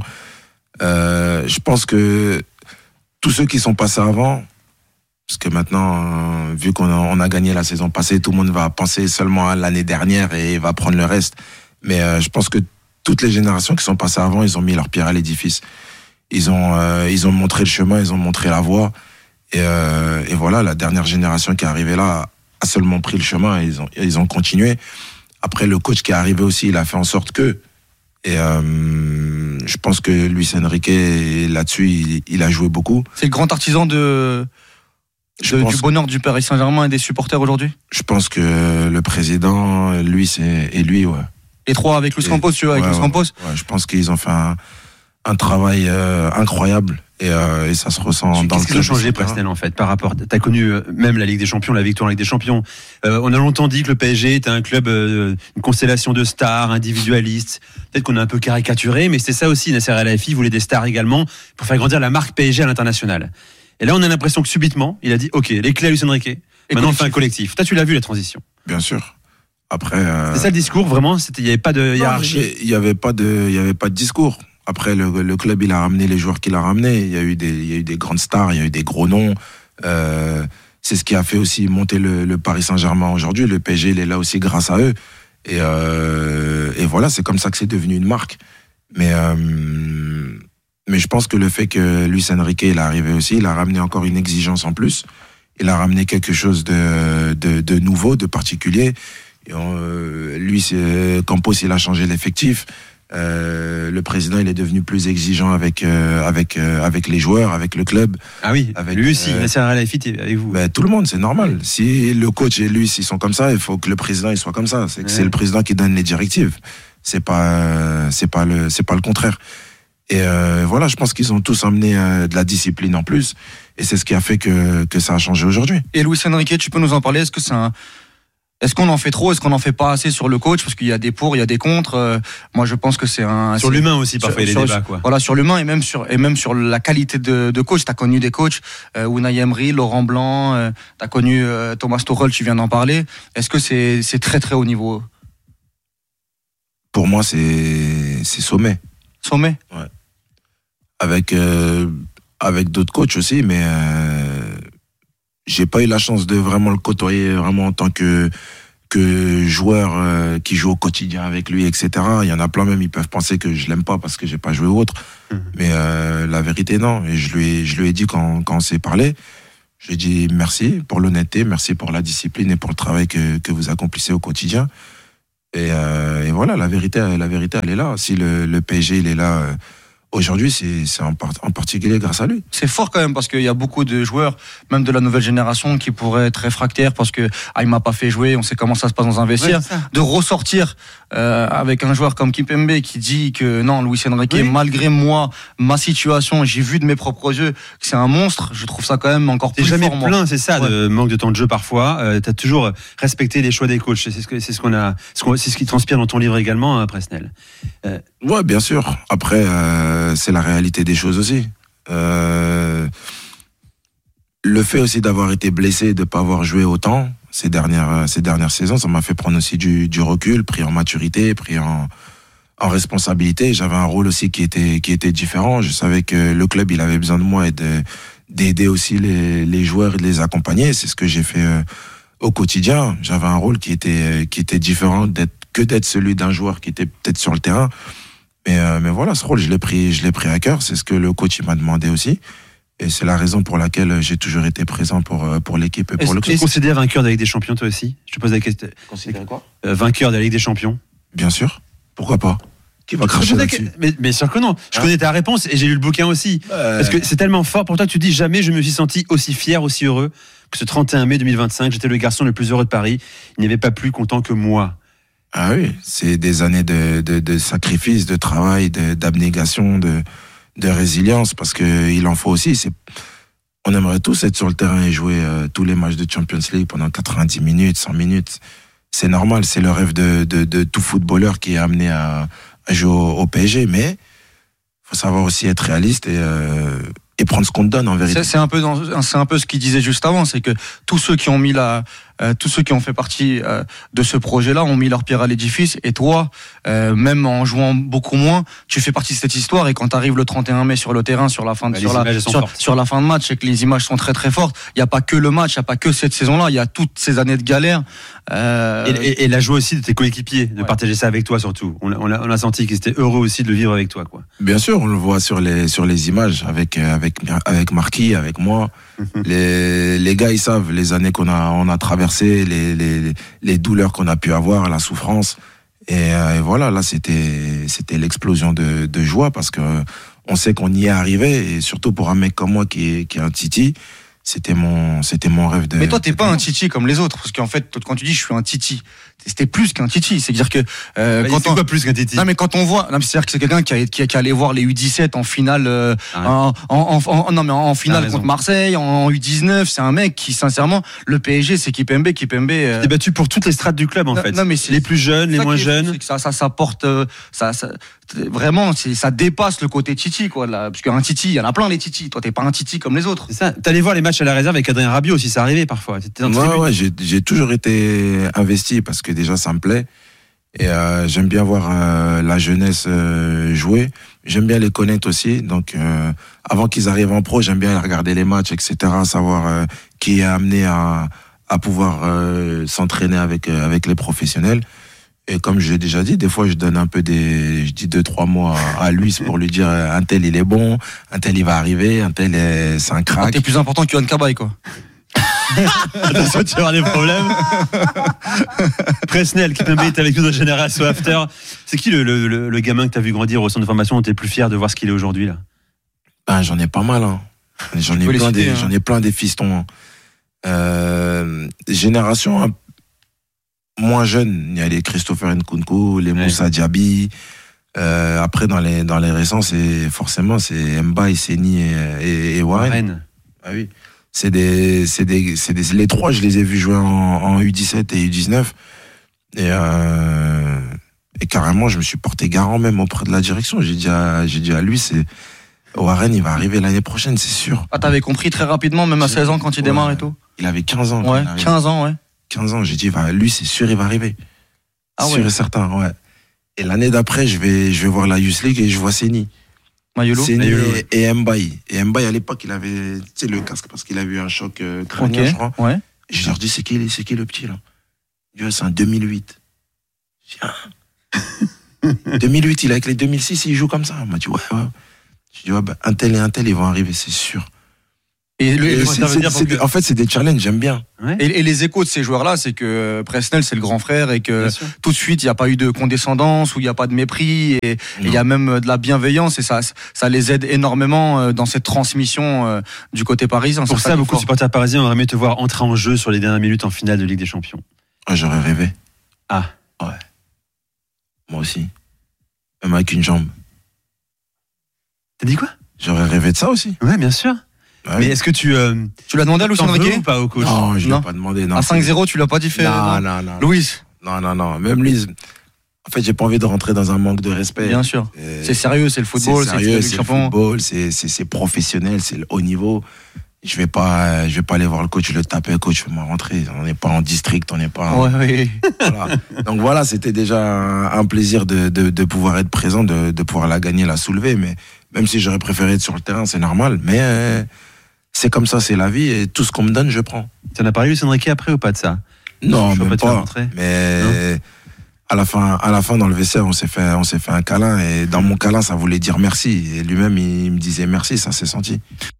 Je pense que tous ceux qui sont passés avant, parce que maintenant, vu qu'on a gagné la saison passée, tout le monde va penser seulement à l'année dernière et va prendre le reste. Mais je pense que toutes les générations qui sont passées avant, ils ont mis leur pierre à l'édifice. Ils ont montré le chemin, ils ont montré la voie. Et voilà, la dernière génération qui est arrivée là a seulement pris le chemin et ils ont continué. Après, le coach qui est arrivé aussi, il a fait en sorte que... Et je pense que Luis Enrique, là-dessus, il a joué beaucoup. C'est le grand artisan du bonheur du Paris Saint-Germain et des supporters aujourd'hui ? Je pense que le président, Luis et lui, ouais. Les trois avec Luis Campos, tu vois, avec Luis Campos ? Ouais, je pense qu'ils ont fait un travail incroyable. Et ça se ressent dans le club. Qu'est-ce qui a changé, Presnel, en fait, par rapport... T'as connu même la Ligue des Champions, la victoire en Ligue des Champions. On a longtemps dit que le PSG était un club, une constellation de stars, individualistes. Peut-être qu'on a un peu caricaturé, mais c'est ça aussi. Nasser El-Khelaifi voulait des stars également pour faire grandir la marque PSG à l'international. Et là, on a l'impression que subitement, il a dit, OK, les clés à Luis Enrique. Maintenant, on fait un collectif. Toi, tu l'as vu, la transition. Bien sûr. Après... C'est ça le discours, vraiment? Il n'y avait pas de hiérarchie? Il n'y avait pas de discours. Après, le club, il a ramené les joueurs qu'il a ramenés. Il y a eu des grandes stars, il y a eu des gros noms. C'est ce qui a fait aussi monter le Paris Saint-Germain aujourd'hui. Le PSG, il est là aussi grâce à eux. Et voilà, c'est comme ça que c'est devenu une marque. Mais je pense que le fait que Luis Enrique, il est arrivé aussi, il a ramené encore une exigence en plus. Il a ramené quelque chose de nouveau, de particulier. Campos, il a changé l'effectif. Le président, il est devenu plus exigeant avec les joueurs, avec le club. Ah oui, avec lui aussi, Nasser El-Khelaifi avec vous. Ben, tout le monde, c'est normal. Si le coach et lui, s'ils sont comme ça, il faut que le président il soit comme ça. C'est le président qui donne les directives. C'est pas le contraire. Et voilà, je pense qu'ils ont tous amené de la discipline en plus. Et c'est ce qui a fait que ça a changé aujourd'hui. Et Luis Enrique, tu peux nous en parler? Est-ce qu'on en fait trop? Est-ce qu'on en fait pas assez sur le coach? Parce qu'il y a des pour, il y a des contre. Moi, je pense que c'est sur l'humain aussi, parfois, il y a des débats, quoi. Voilà, sur l'humain et même sur la qualité de coach. T'as connu des coachs, Unai Emery, Laurent Blanc, t'as connu Thomas Tuchel, tu viens d'en parler. Est-ce que c'est très très haut niveau? Pour moi, c'est sommet. Sommet? Ouais. Avec d'autres coachs aussi, mais j'ai pas eu la chance de vraiment le côtoyer vraiment en tant que que joueurs qui jouent au quotidien avec lui, etc. Il y en a plein même, ils peuvent penser que je l'aime pas parce que j'ai pas joué ou autre. Mais la vérité, non. Et je lui ai dit quand on s'est parlé, je lui ai dit merci pour l'honnêteté, merci pour la discipline et pour le travail que vous accomplissez au quotidien. Et voilà, la vérité, elle est là. Si le PSG, il est là aujourd'hui, c'est en particulier grâce à lui. C'est fort quand même parce qu'il y a beaucoup de joueurs, même de la nouvelle génération, qui pourraient être réfractaires parce que il m'a pas fait jouer. On sait comment ça se passe dans un vestiaire. Ouais, de ressortir avec un joueur comme Kimpembe qui dit que non, Luis Enrique, malgré moi, ma situation, j'ai vu de mes propres yeux que c'est un monstre. Je trouve ça quand même encore plus fort. T'es jamais plein, c'est ça, de manque de temps de jeu parfois. T'as toujours respecté les choix des coachs. C'est ce qui transpire dans ton livre également, hein, Presnel. Ouais, bien sûr. Après, c'est la réalité des choses aussi. Le fait aussi d'avoir été blessé, de ne pas avoir joué autant ces dernières saisons, ça m'a fait prendre aussi du recul, pris en maturité, pris en responsabilité. J'avais un rôle aussi qui était différent. Je savais que le club, il avait besoin de moi et d'aider aussi les joueurs et de les accompagner. C'est ce que j'ai fait au quotidien. J'avais un rôle qui était différent d'être celui d'un joueur qui était peut-être sur le terrain. Mais voilà, ce rôle, je l'ai pris à cœur. C'est ce que le coach m'a demandé aussi. Et c'est la raison pour laquelle j'ai toujours été présent pour l'équipe et pour le club. Tu te considères vainqueur de la Ligue des Champions, toi aussi? Je te pose la question. Considères quoi? Vainqueur de la Ligue des Champions? Bien sûr. Pourquoi pas? Qui va cracher là-dessus? Mais sûr que non. Je connais ta réponse et j'ai lu le bouquin aussi. Parce que c'est tellement fort pour toi, tu dis jamais je me suis senti aussi fier, aussi heureux que ce 31 mai 2025. J'étais le garçon le plus heureux de Paris. Il n'y avait pas plus content que moi. Ah oui, c'est des années de sacrifice, de travail, d'abnégation, de résilience, parce que il en faut aussi. On aimerait tous être sur le terrain et jouer tous les matchs de Champions League pendant 90 minutes, 100 minutes. C'est normal, c'est le rêve de tout footballeur qui est amené à jouer au PSG, mais faut savoir aussi être réaliste et prendre ce qu'on te donne en vérité. C'est un peu ce qu'il disait juste avant, c'est que tous ceux qui ont fait partie de ce projet-là ont mis leur pierre à l'édifice. Et toi, même en jouant beaucoup moins, tu fais partie de cette histoire. Et quand tu arrives le 31 mai sur le terrain, sur la fin de match, et que les images sont très très fortes, il n'y a pas que le match, il n'y a pas que cette saison-là, il y a toutes ces années de galère. Et la joie aussi de tes coéquipiers, de partager ça avec toi surtout. On a senti qu'ils étaient heureux aussi de le vivre avec toi, quoi. Bien sûr, on le voit sur les images avec Marquis, avec moi. Les gars, ils savent les années qu'on a traversées, les douleurs qu'on a pu avoir, la souffrance. Et voilà, là, c'était l'explosion de joie parce que on sait qu'on y est arrivé. Et surtout pour un mec comme moi qui est un titi, c'était mon rêve de. Mais toi, t'es pas un titi comme les autres, parce qu'en fait, quand tu dis je suis un titi, c'était plus qu'un titi. C'est-à-dire que quand on pas plus qu'un titi. Non, mais quand on voit, c'est-à-dire que c'est quelqu'un qui allait voir les U17 en finale, en finale contre Marseille, en U19. C'est un mec qui, sincèrement, le PSG, c'est Kimpembe. T'es battu pour toutes les strates du club, en fait. Non, mais les plus jeunes, les moins jeunes. Ça porte, vraiment, ça dépasse le côté titi, quoi. Là, parce qu'un titi, il y en a plein les titis. Toi, t'es pas un titi comme les autres. C'est ça. T'allais voir les matchs à la réserve avec Adrien Rabiot aussi, ça arrivait parfois. Ouais, j'ai toujours été investi parce que déjà ça me plaît et j'aime bien voir la jeunesse jouer. J'aime bien les connaître aussi. Donc avant qu'ils arrivent en pro, j'aime bien regarder les matchs, etc. Savoir qui est amené à pouvoir s'entraîner avec les professionnels. Et comme je l'ai déjà dit, des fois je donne je dis 2-3 mots à Luis pour lui dire un tel il est bon, un tel il va arriver, un tel c'est un crack. T'es plus important que Yohan Cabaye, quoi. Attention, tu vas avoir des problèmes. Presnel, qui est avec nous dans Génération After. C'est qui le gamin que t'as vu grandir au centre de formation dont t'es plus fier de voir ce qu'il est aujourd'hui, là? Ben, j'en ai pas mal, hein. J'en ai plein des fistons. Génération moins jeune, il y a les Christopher Nkunku, les Moussa Diaby. Après, dans les récents, c'est Mbaye, Seny et Warren. Ah oui. Les trois, je les ai vus jouer en U17 et U19. Et carrément, je me suis porté garant même auprès de la direction. J'ai dit à lui, Warren, il va arriver l'année prochaine, c'est sûr. Ah, t'avais compris très rapidement, même à 16 ans quand il démarre et tout? Il avait 15 ans. Ouais, 15 ans, ouais. 15 ans, j'ai dit, lui, c'est sûr, il va arriver. Ah sûr et certain, ouais. Et l'année d'après, je vais voir la Youth League et je vois Seny. Seny et Mbaye. Et Mbaye, à l'époque, il avait le casque parce qu'il avait eu un choc crânien, je crois. Ouais. Et je leur dis, c'est qui le petit, là? Dieu, c'est en 2008. 2008, il est avec les 2006, il joue comme ça. Il m'a dit, ouais. Je dis, ouais, bah, un tel et un tel, ils vont arriver, c'est sûr. En fait, c'est des challenges, j'aime bien. Ouais. Et les échos de ces joueurs-là, c'est que Presnel, c'est le grand frère et que tout de suite, il n'y a pas eu de condescendance ou il n'y a pas de mépris et il y a même de la bienveillance et ça les aide énormément dans cette transmission du côté parisien. Pour ça, beaucoup de supporters parisiens auraient aimé te voir entrer en jeu sur les dernières minutes en finale de Ligue des Champions. Ah, j'aurais rêvé. Ah. Ouais. Moi aussi. Même avec une jambe. T'as dit quoi? J'aurais rêvé de ça aussi. Ouais, bien sûr. Ouais. Mais est-ce que tu l'as demandé à Luis Enrique ou pas au coach? Non, je l'ai pas demandé. Non, à 5-0, tu l'as pas dit fait. Non. Louis. Non. Même Lise. En fait, j'ai pas envie de rentrer dans un manque de respect. Bien sûr. C'est sérieux, c'est le football, c'est le football, c'est professionnel, c'est le haut niveau. Je vais pas aller voir le coach, le taper, coach, fais-moi rentrer. On n'est pas en district, on n'est pas. Ouais. Voilà. Donc voilà, c'était déjà un plaisir de pouvoir être présent, de pouvoir la gagner, la soulever. Mais même si j'aurais préféré être sur le terrain, c'est normal. Mais c'est comme ça, c'est la vie et tout ce qu'on me donne, je prends. Tu en as parlé, Luis Enrique, après ou pas de ça? Non, même pas. Mais à la fin, dans le vestiaire, on s'est fait un câlin et dans mon câlin, ça voulait dire merci. Et lui-même, il me disait merci, ça s'est senti.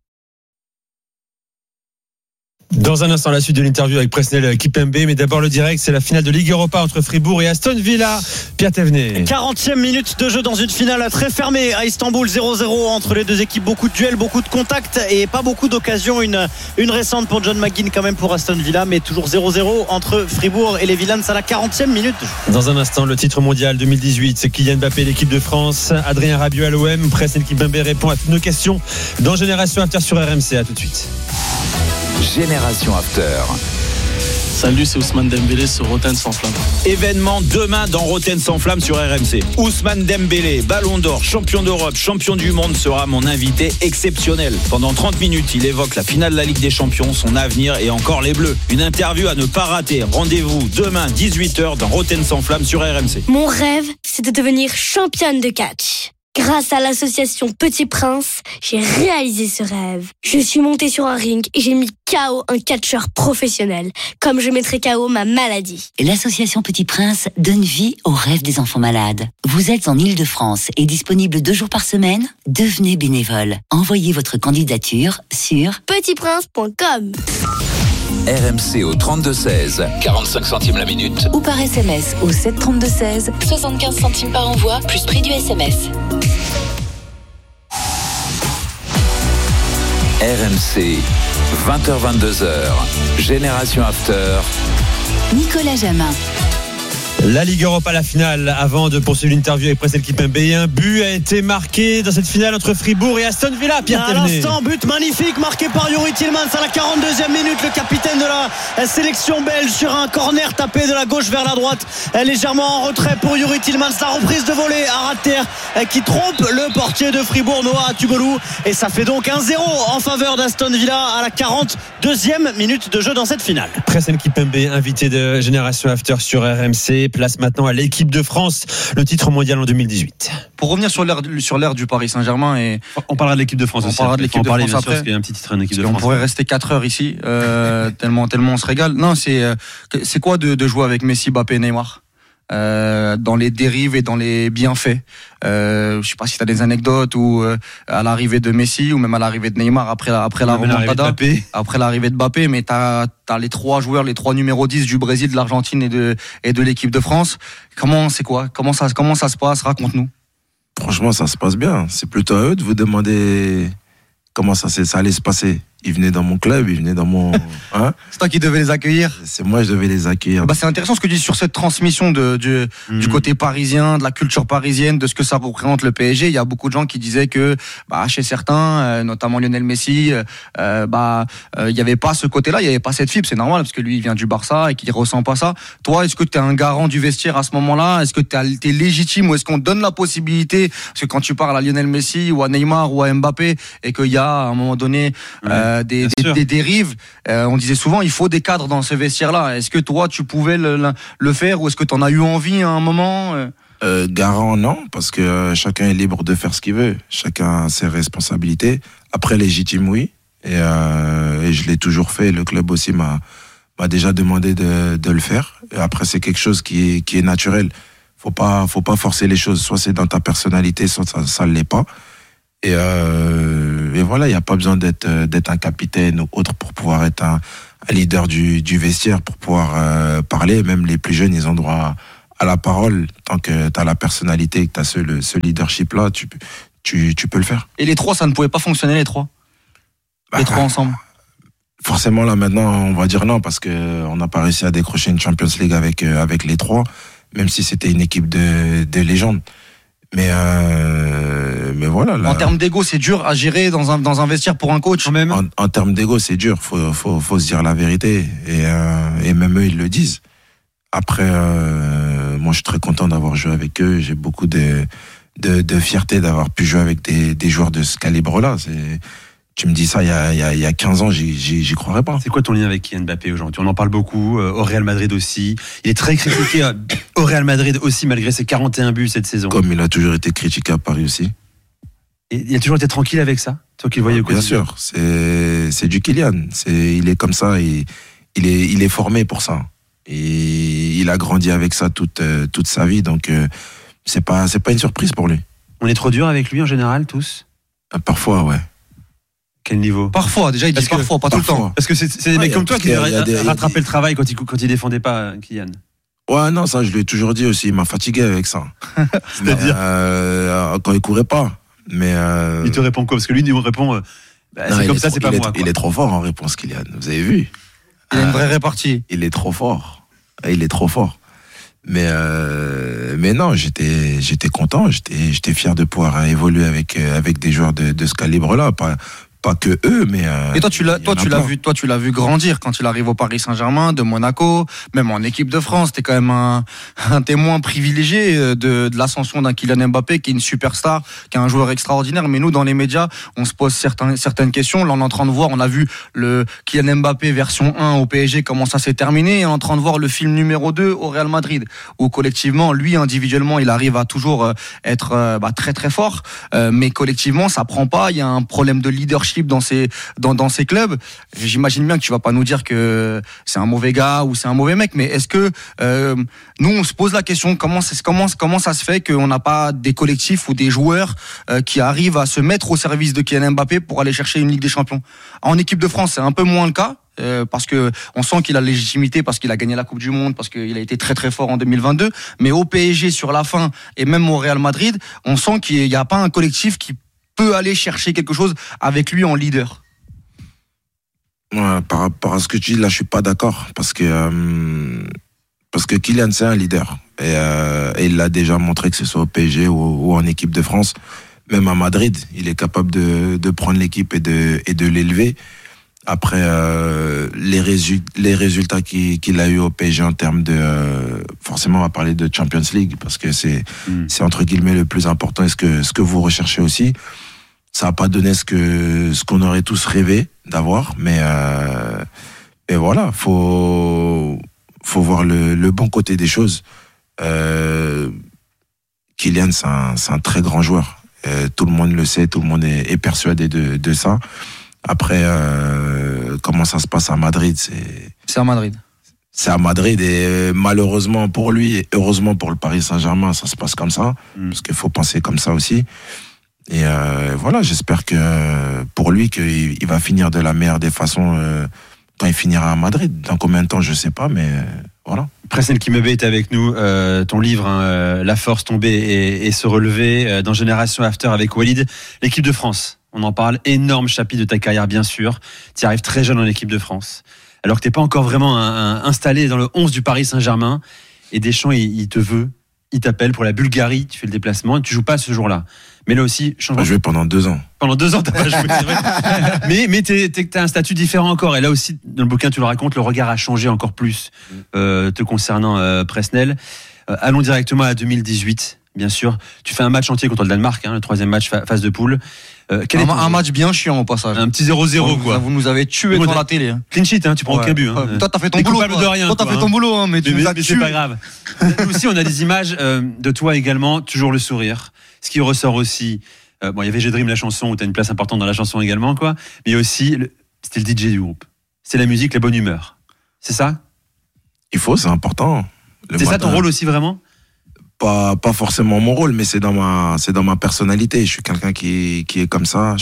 Dans un instant, la suite de l'interview avec Presnel Kipembe, mais d'abord le direct, c'est la finale de Ligue Europa entre Fribourg et Aston Villa. Pierre Thévenet. 40e minute de jeu dans une finale très fermée à Istanbul, 0-0 entre les deux équipes, beaucoup de duels, beaucoup de contacts et pas beaucoup d'occasions. Une récente pour John McGinn quand même pour Aston Villa, mais toujours 0-0 entre Fribourg et les Villains à la 40e minute. Dans un instant, le titre mondial 2018, c'est Kylian Mbappé, l'équipe de France, Adrien Rabiot à l'OM. Presnel Kipembe répond à toutes nos questions dans Génération After sur RMC. À tout de suite. Génération After. Salut, c'est Ousmane Dembélé sur Rotten sans flamme. Événement demain dans Rotten sans flamme sur RMC. Ousmane Dembélé, Ballon d'Or, champion d'Europe, champion du monde, sera mon invité exceptionnel. Pendant 30 minutes, il évoque la finale de la Ligue des Champions, son avenir et encore les Bleus. Une interview à ne pas rater. Rendez-vous demain 18h dans Rotten sans flamme sur RMC. Mon rêve, c'est de devenir championne de catch. Grâce à l'association Petit Prince, j'ai réalisé ce rêve. Je suis montée sur un ring et j'ai mis KO un catcheur professionnel, comme je mettrai KO ma maladie. L'association Petit Prince donne vie aux rêves des enfants malades. Vous êtes en Ile-de-France et disponible 2 jours par semaine? Devenez bénévole. Envoyez votre candidature sur petitprince.com. RMC au 32-16, 45 centimes la minute. Ou par SMS au 732-16, 75 centimes par envoi, plus prix du SMS. RMC, 20h-22h, Génération After. Nicolas Jamin. La Ligue Europa, la finale. Avant de poursuivre l'interview avec Presnel Kipembe, un but a été marqué dans cette finale entre Fribourg et Aston Villa. Pierre Thévenet. À l'instant, but magnifique marqué par Youri Tillmans à la 42e minute. Le capitaine de la sélection belge sur un corner tapé de la gauche vers la droite, légèrement en retrait pour Youri Tillmans. La reprise de volée à ras de terre qui trompe le portier de Fribourg, Noah Tubolou, et ça fait donc 1-0 en faveur d'Aston Villa à la 42e minute de jeu dans cette finale. Presnel Kipembe, invité de Génération After sur RMC. Place maintenant à l'équipe de France, le titre mondial en 2018. Pour revenir sur l'ère du Paris Saint-Germain, et on parlera de l'équipe de France aussi. On parlera de l'équipe de France après. Parce qu'il y a un petit titre en équipe de France. On pourrait rester 4 heures ici, tellement on se régale. Non, c'est quoi de jouer avec Messi, Mbappé, Neymar? Dans les dérives et dans les bienfaits. Je sais pas si tu as des anecdotes ou à l'arrivée de Messi ou même à l'arrivée de Neymar après la remontada, après l'arrivée de Mbappé, mais t'as les 3 joueurs, les 3 numéros 10 du Brésil, de l'Argentine et de l'équipe de France. Comment ça se passe? Raconte-nous. Franchement, ça se passe bien. C'est plutôt à eux de vous demander comment ça allait se passer. Ils venaient dans mon club, ils venaient dans mon... Hein? C'est toi qui devais les accueillir? C'est moi, je devais les accueillir. C'est intéressant ce que tu dis sur cette transmission du côté parisien, de la culture parisienne, de ce que ça représente le PSG. Il y a beaucoup de gens qui disaient que chez certains, notamment Lionel Messi, il n'y avait pas ce côté-là, il n'y avait pas cette fibre. C'est normal parce que lui, il vient du Barça et qu'il ne ressent pas ça. Toi, est-ce que tu es un garant du vestiaire à ce moment-là? Est-ce que tu es légitime ou est-ce qu'on te donne la possibilité? Parce que quand tu parles à Lionel Messi ou à Neymar ou à Mbappé et qu'il y a à un moment donné... des dérives, on disait souvent il faut des cadres dans ce vestiaire-là. Est-ce que toi tu pouvais le faire ou est-ce que tu en as eu envie à un moment? Garant, non, parce que chacun est libre de faire ce qu'il veut, chacun a ses responsabilités. Après, légitime, oui, et je l'ai toujours fait. Le club aussi m'a m'a déjà demandé de le faire. Et après, c'est quelque chose qui est naturel. Faut pas forcer les choses. Soit c'est dans ta personnalité, soit ça l'est pas. Et voilà, il n'y a pas besoin d'être un capitaine ou autre pour pouvoir être un leader du vestiaire, pour pouvoir parler. Même les plus jeunes, ils ont droit à la parole. Tant que tu as la personnalité et que tu as ce leadership-là, tu peux le faire. Et les trois, ça ne pouvait pas fonctionner, les trois trois ensemble? Forcément, là, maintenant, on va dire non, parce qu'on n'a pas réussi à décrocher une Champions League avec les trois, même si c'était une équipe de légende. Mais voilà. Là, en termes d'ego, c'est dur à gérer dans un vestiaire pour un coach. Même. En termes d'ego, c'est dur. Faut se dire la vérité. Et même eux, ils le disent. Après, moi, je suis très content d'avoir joué avec eux. J'ai beaucoup de fierté d'avoir pu jouer avec des joueurs de ce calibre-là. Tu me dis ça il y a 15 ans, j'y croirais pas. C'est quoi ton lien avec Kylian Mbappé aujourd'hui? On en parle beaucoup, au Real Madrid aussi. Il est très critiqué au Real Madrid aussi, malgré ses 41 buts cette saison. Comme il a toujours été critiqué à Paris aussi. Et il a toujours été tranquille avec ça? Toi qui le voyais au quotidien. Bien sûr, c'est du Kylian. Il est comme ça, il est formé pour ça. Et il a grandi avec ça toute sa vie, donc c'est pas une surprise pour lui. On est trop dur avec lui en général, tous? Parfois, ouais. Quel niveau? Parfois, déjà il dit parfois, pas tout le temps. Parce que c'est des mecs comme toi qui rattrapaient le travail quand il défendait pas Kylian. Ouais, non, ça je lui ai toujours dit aussi, il m'a fatigué avec ça. C'est-à-dire quand il courait pas. Mais il te répond quoi? Parce que lui il me répond non, c'est comme ça, c'est pas moi. Il est trop fort en réponse, Kylian. Vous avez vu? Il a une vraie répartie. Il est trop fort. Il est trop fort. Mais non, j'étais content, j'étais fier de pouvoir évoluer avec des joueurs de ce calibre-là, pas que eux, mais et toi tu l'as vu grandir quand il arrive au Paris Saint-Germain, de Monaco, même en équipe de France. T'es quand même un témoin privilégié de l'ascension d'un Kylian Mbappé qui est une superstar, qui est un joueur extraordinaire. Mais nous, dans les médias, on se pose certaines questions. Là, on est en train de voir, on a vu le Kylian Mbappé version 1 au PSG, comment ça s'est terminé, et on est en train de voir le film numéro 2 au Real Madrid, où collectivement, lui individuellement, il arrive à toujours être très très fort, mais collectivement, ça prend pas. Il y a un problème de leadership dans ces clubs. J'imagine bien que tu vas pas nous dire que c'est un mauvais gars ou c'est un mauvais mec, mais est-ce que nous on se pose la question comment ça se fait qu'on n'a pas des collectifs ou des joueurs qui arrivent à se mettre au service de Kylian Mbappé pour aller chercher une Ligue des Champions? En équipe de France, c'est un peu moins le cas. Parce que on sent qu'il a la légitimité, parce qu'il a gagné la Coupe du Monde, parce qu'il a été très très fort en 2022. Mais au PSG sur la fin et même au Real Madrid, on sent qu'il n'y a pas un collectif qui peut aller chercher quelque chose avec lui en leader. Ouais, par rapport à ce que tu dis là, je suis pas d'accord parce que Kylian c'est un leader et il l'a déjà montré, que ce soit au PSG ou en équipe de France, même à Madrid, il est capable de prendre l'équipe et de l'élever. Après les résultats qu'il a eu au PSG en termes de forcément on va parler de Champions League parce que c'est entre guillemets le plus important et ce que vous recherchez aussi. Ça n'a pas donné ce qu'on aurait tous rêvé d'avoir, mais voilà, faut voir le bon côté des choses. Kylian c'est un très grand joueur, tout le monde le sait, tout le monde est persuadé de ça. Après, comment ça se passe à Madrid, c'est à Madrid. C'est à Madrid et malheureusement pour lui et heureusement pour le Paris Saint-Germain, ça se passe comme ça, parce qu'il faut penser comme ça aussi. Et voilà, j'espère que pour lui qu'il va finir de la meilleure des façons quand il finira à Madrid. Dans combien de temps, je sais pas, mais voilà. Presnel Kimebe est avec nous. Ton livre, La force, tomber et se relever, dans Génération After avec Walid, l'équipe de France. On en parle, énorme chapitre de ta carrière bien sûr. Tu arrives très jeune en équipe de France, alors que t'es pas encore vraiment installé dans le 11 du Paris Saint-Germain. Et Deschamps, il te veut, il t'appelle pour la Bulgarie, tu fais le déplacement et tu joues pas ce jour-là. Mais là aussi, j'ai joué pendant 2 ans. Pendant 2 ans, t'as pas joué, c'est vrai. mais t'as un statut différent encore. Et là aussi, dans le bouquin, tu le racontes, le regard a changé encore plus te concernant, Presnel. Allons directement à 2018. Bien sûr, tu fais un match entier contre le Danemark, le 3e match phase de poule. Un match bien chiant au passage. Un petit 0-0 quoi. Vous nous avez tués devant la télé. Clean sheet, tu prends aucun but. Toi t'as fait ton boulot. De rien, toi t'as fait ton boulot, mais tu nous as tués. C'est pas grave. Nous aussi on a des images de toi également, toujours le sourire. Ce qui ressort aussi, il y avait J'ai Dream la chanson où t'as une place importante dans la chanson également quoi. Mais aussi c'était le DJ du groupe. C'est la musique, la bonne humeur. C'est ça ? C'est important. C'est ça ton rôle aussi vraiment ? Pas forcément mon rôle, mais c'est dans ma personnalité. Je suis quelqu'un qui est comme ça.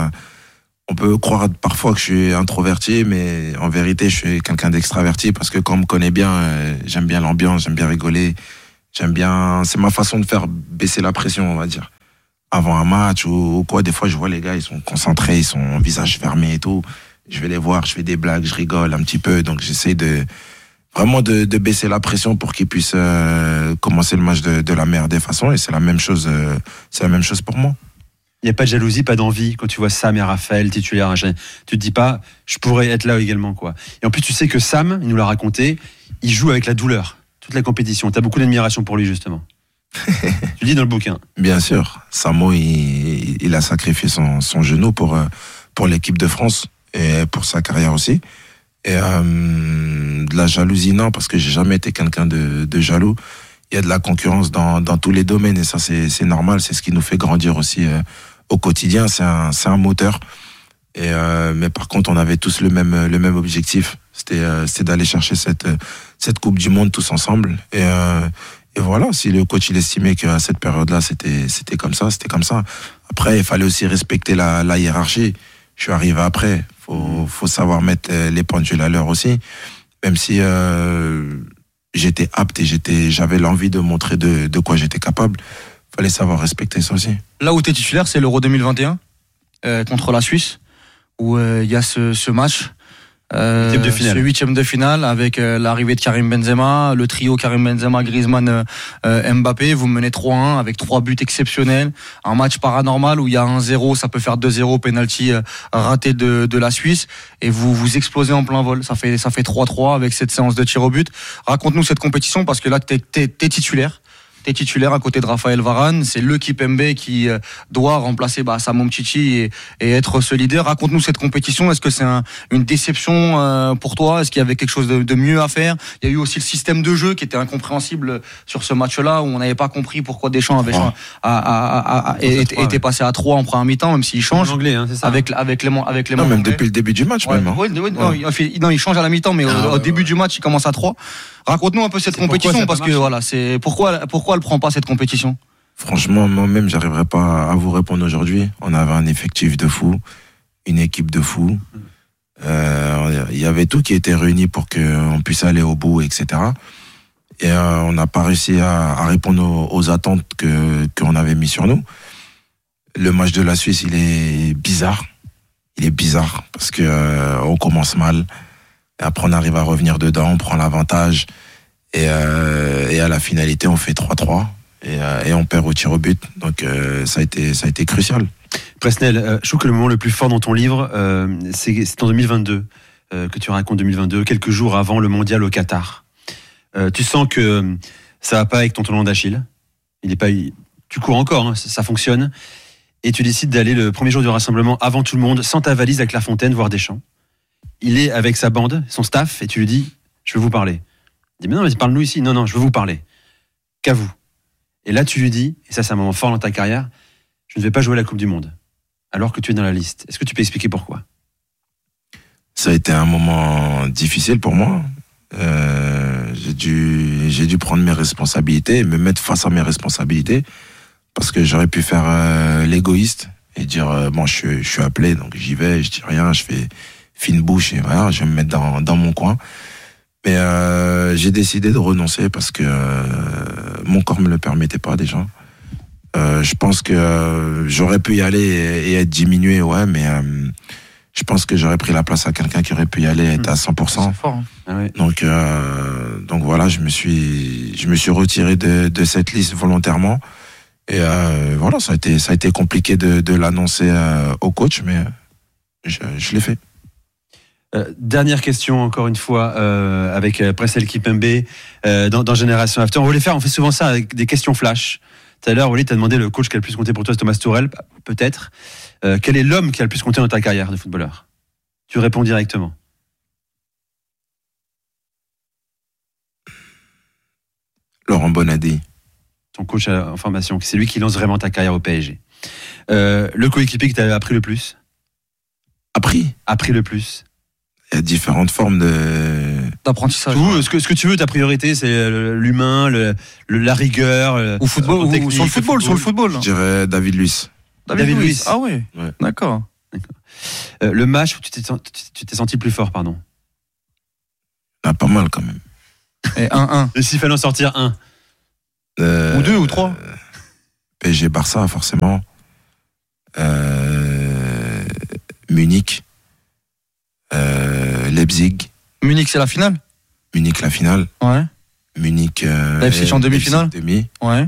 On peut croire parfois que je suis introverti, mais en vérité, je suis quelqu'un d'extraverti parce que quand on me connaît bien, j'aime bien l'ambiance, j'aime bien rigoler, c'est ma façon de faire baisser la pression, on va dire. Avant un match ou quoi, des fois, je vois les gars, ils sont concentrés, ils sont visage fermé et tout. Je vais les voir, je fais des blagues, je rigole un petit peu, donc j'essaie vraiment de baisser la pression pour qu'ils puissent commencer le match de la meilleure des façons, et c'est la même chose pour moi. Il n'y a pas de jalousie, pas d'envie quand tu vois Sam et Raphaël titulaires. Tu te dis pas, je pourrais être là également, quoi. Et en plus, tu sais que Sam, il nous l'a raconté, il joue avec la douleur toute la compétition. Tu as beaucoup d'admiration pour lui, justement. Tu le dis dans le bouquin. Bien sûr. Samo, il a sacrifié son genou pour l'équipe de France et pour sa carrière aussi. Et de la jalousie, non, parce que j'ai jamais été quelqu'un de jaloux. Il y a de la concurrence dans tous les domaines, et ça, c'est normal. C'est ce qui nous fait grandir aussi au quotidien. C'est un moteur. Mais par contre, on avait tous le même objectif. C'était d'aller chercher cette Coupe du Monde tous ensemble. Et voilà, si le coach il estimait qu'à cette période-là, c'était comme ça, c'était comme ça. Après, il fallait aussi respecter la hiérarchie. Je suis arrivé après. Faut savoir mettre les pendules à l'heure aussi. Même si j'étais apte et j'avais l'envie de montrer de quoi j'étais capable, fallait savoir respecter ça aussi. Là où tu es titulaire, c'est l'Euro 2021 contre la Suisse, où il y a ce match. Ce huitième de finale avec l'arrivée de Karim Benzema, le trio Karim Benzema, Griezmann, Mbappé. Vous menez 3-1 avec 3 buts exceptionnels, un match paranormal où il y a 1-0, ça peut faire 2-0, penalty raté de la Suisse, et vous explosez en plein vol. Ça fait 3-3 avec cette séance de tir au but. Raconte-nous cette compétition, parce que là t'es titulaire. T'es titulaire à côté de Raphaël Varane, c'est le Kipembe qui doit remplacer Samu Mtiti et être ce leader. Raconte-nous cette compétition. Est-ce que c'est une déception pour toi ? Est-ce qu'il y avait quelque chose de mieux à faire ? Il y a eu aussi le système de jeu qui était incompréhensible sur ce match-là, où on n'avait pas compris pourquoi Deschamps était passé à 3 en première mi-temps, même s'il change. Anglais, c'est ça. Avec les non, même depuis le début du match, ouais, même. Non, il change à la mi-temps, mais au début du match, il commence à 3. Raconte-nous un peu cette compétition, parce que voilà, c'est pourquoi elle prend pas cette compétition. Franchement, moi-même, j'arriverai pas à vous répondre aujourd'hui. On avait un effectif de fou, une équipe de fou. Il y avait tout qui était réuni pour qu'on puisse aller au bout, etc. Et on n'a pas réussi à répondre aux attentes qu'on avait mis sur nous. Le match de la Suisse, il est bizarre. Il est bizarre parce que on commence mal. Et après, on arrive à revenir dedans, on prend l'avantage. Et à la finalité, on fait 3-3. Et on perd au tir au but. Donc, ça a été crucial. Presnel, je trouve que le moment le plus fort dans ton livre, c'est en 2022, que tu racontes 2022, quelques jours avant le mondial au Qatar. Tu sens que ça va pas avec ton talon d'Achille. Tu cours encore, hein, ça fonctionne. Et tu décides d'aller le premier jour du rassemblement avant tout le monde, sans ta valise, à Clairefontaine, voir Deschamps. Il est avec sa bande, son staff, et tu lui dis, je veux vous parler. Il dit, mais non, mais parle-nous ici. Non, je veux vous parler. Qu'à vous. Et là, tu lui dis, et ça c'est un moment fort dans ta carrière, je ne vais pas jouer la Coupe du Monde, alors que tu es dans la liste. Est-ce que tu peux expliquer pourquoi ? Ça a été un moment difficile pour moi. J'ai dû prendre mes responsabilités, me mettre face à mes responsabilités, parce que j'aurais pu faire l'égoïste et dire, bon, je suis appelé, donc j'y vais, je dis rien, je fais fine bouche, et voilà, je vais me mettre dans mon coin. Mais j'ai décidé de renoncer parce que mon corps me le permettait pas déjà. Je pense que j'aurais pu y aller et être diminué, ouais, mais je pense que j'aurais pris la place à quelqu'un qui aurait pu y aller et être à 100%. C'est fort, hein. Ah ouais. Donc voilà, je me suis retiré de cette liste volontairement. Et voilà, ça a été compliqué de l'annoncer au coach, mais je l'ai fait. Dernière question, encore une fois, avec Presnel Kipembe dans Génération After. On fait souvent ça avec des questions flash. Tout à l'heure, Wally, t'as demandé le coach qui a le plus compté pour toi, c'est Thomas Tuchel, peut-être. Quel est l'homme qui a le plus compté dans ta carrière de footballeur ? Tu réponds directement. Laurent Bonadi. Ton coach en formation, c'est lui qui lance vraiment ta carrière au PSG. Le coéquipier qui t'a appris le plus ? Appris le plus ? Il y a différentes formes d'apprentissage. Ce que tu veux, ta priorité, c'est l'humain, la rigueur. Au football, ou sur le football. Je dirais David Luiz. David Luiz. Ah ouais. D'accord. Le match où tu t'es senti plus fort, pardon. Il y en a pas mal quand même. Et 1-1. Et s'il fallait en sortir un. Ou 2 ou 3. PSG Barça, forcément. Munich. Leipzig. Munich, c'est la finale. Munich, la finale. Ouais. Munich. Leipzig en demi-finale. Demi. Ouais.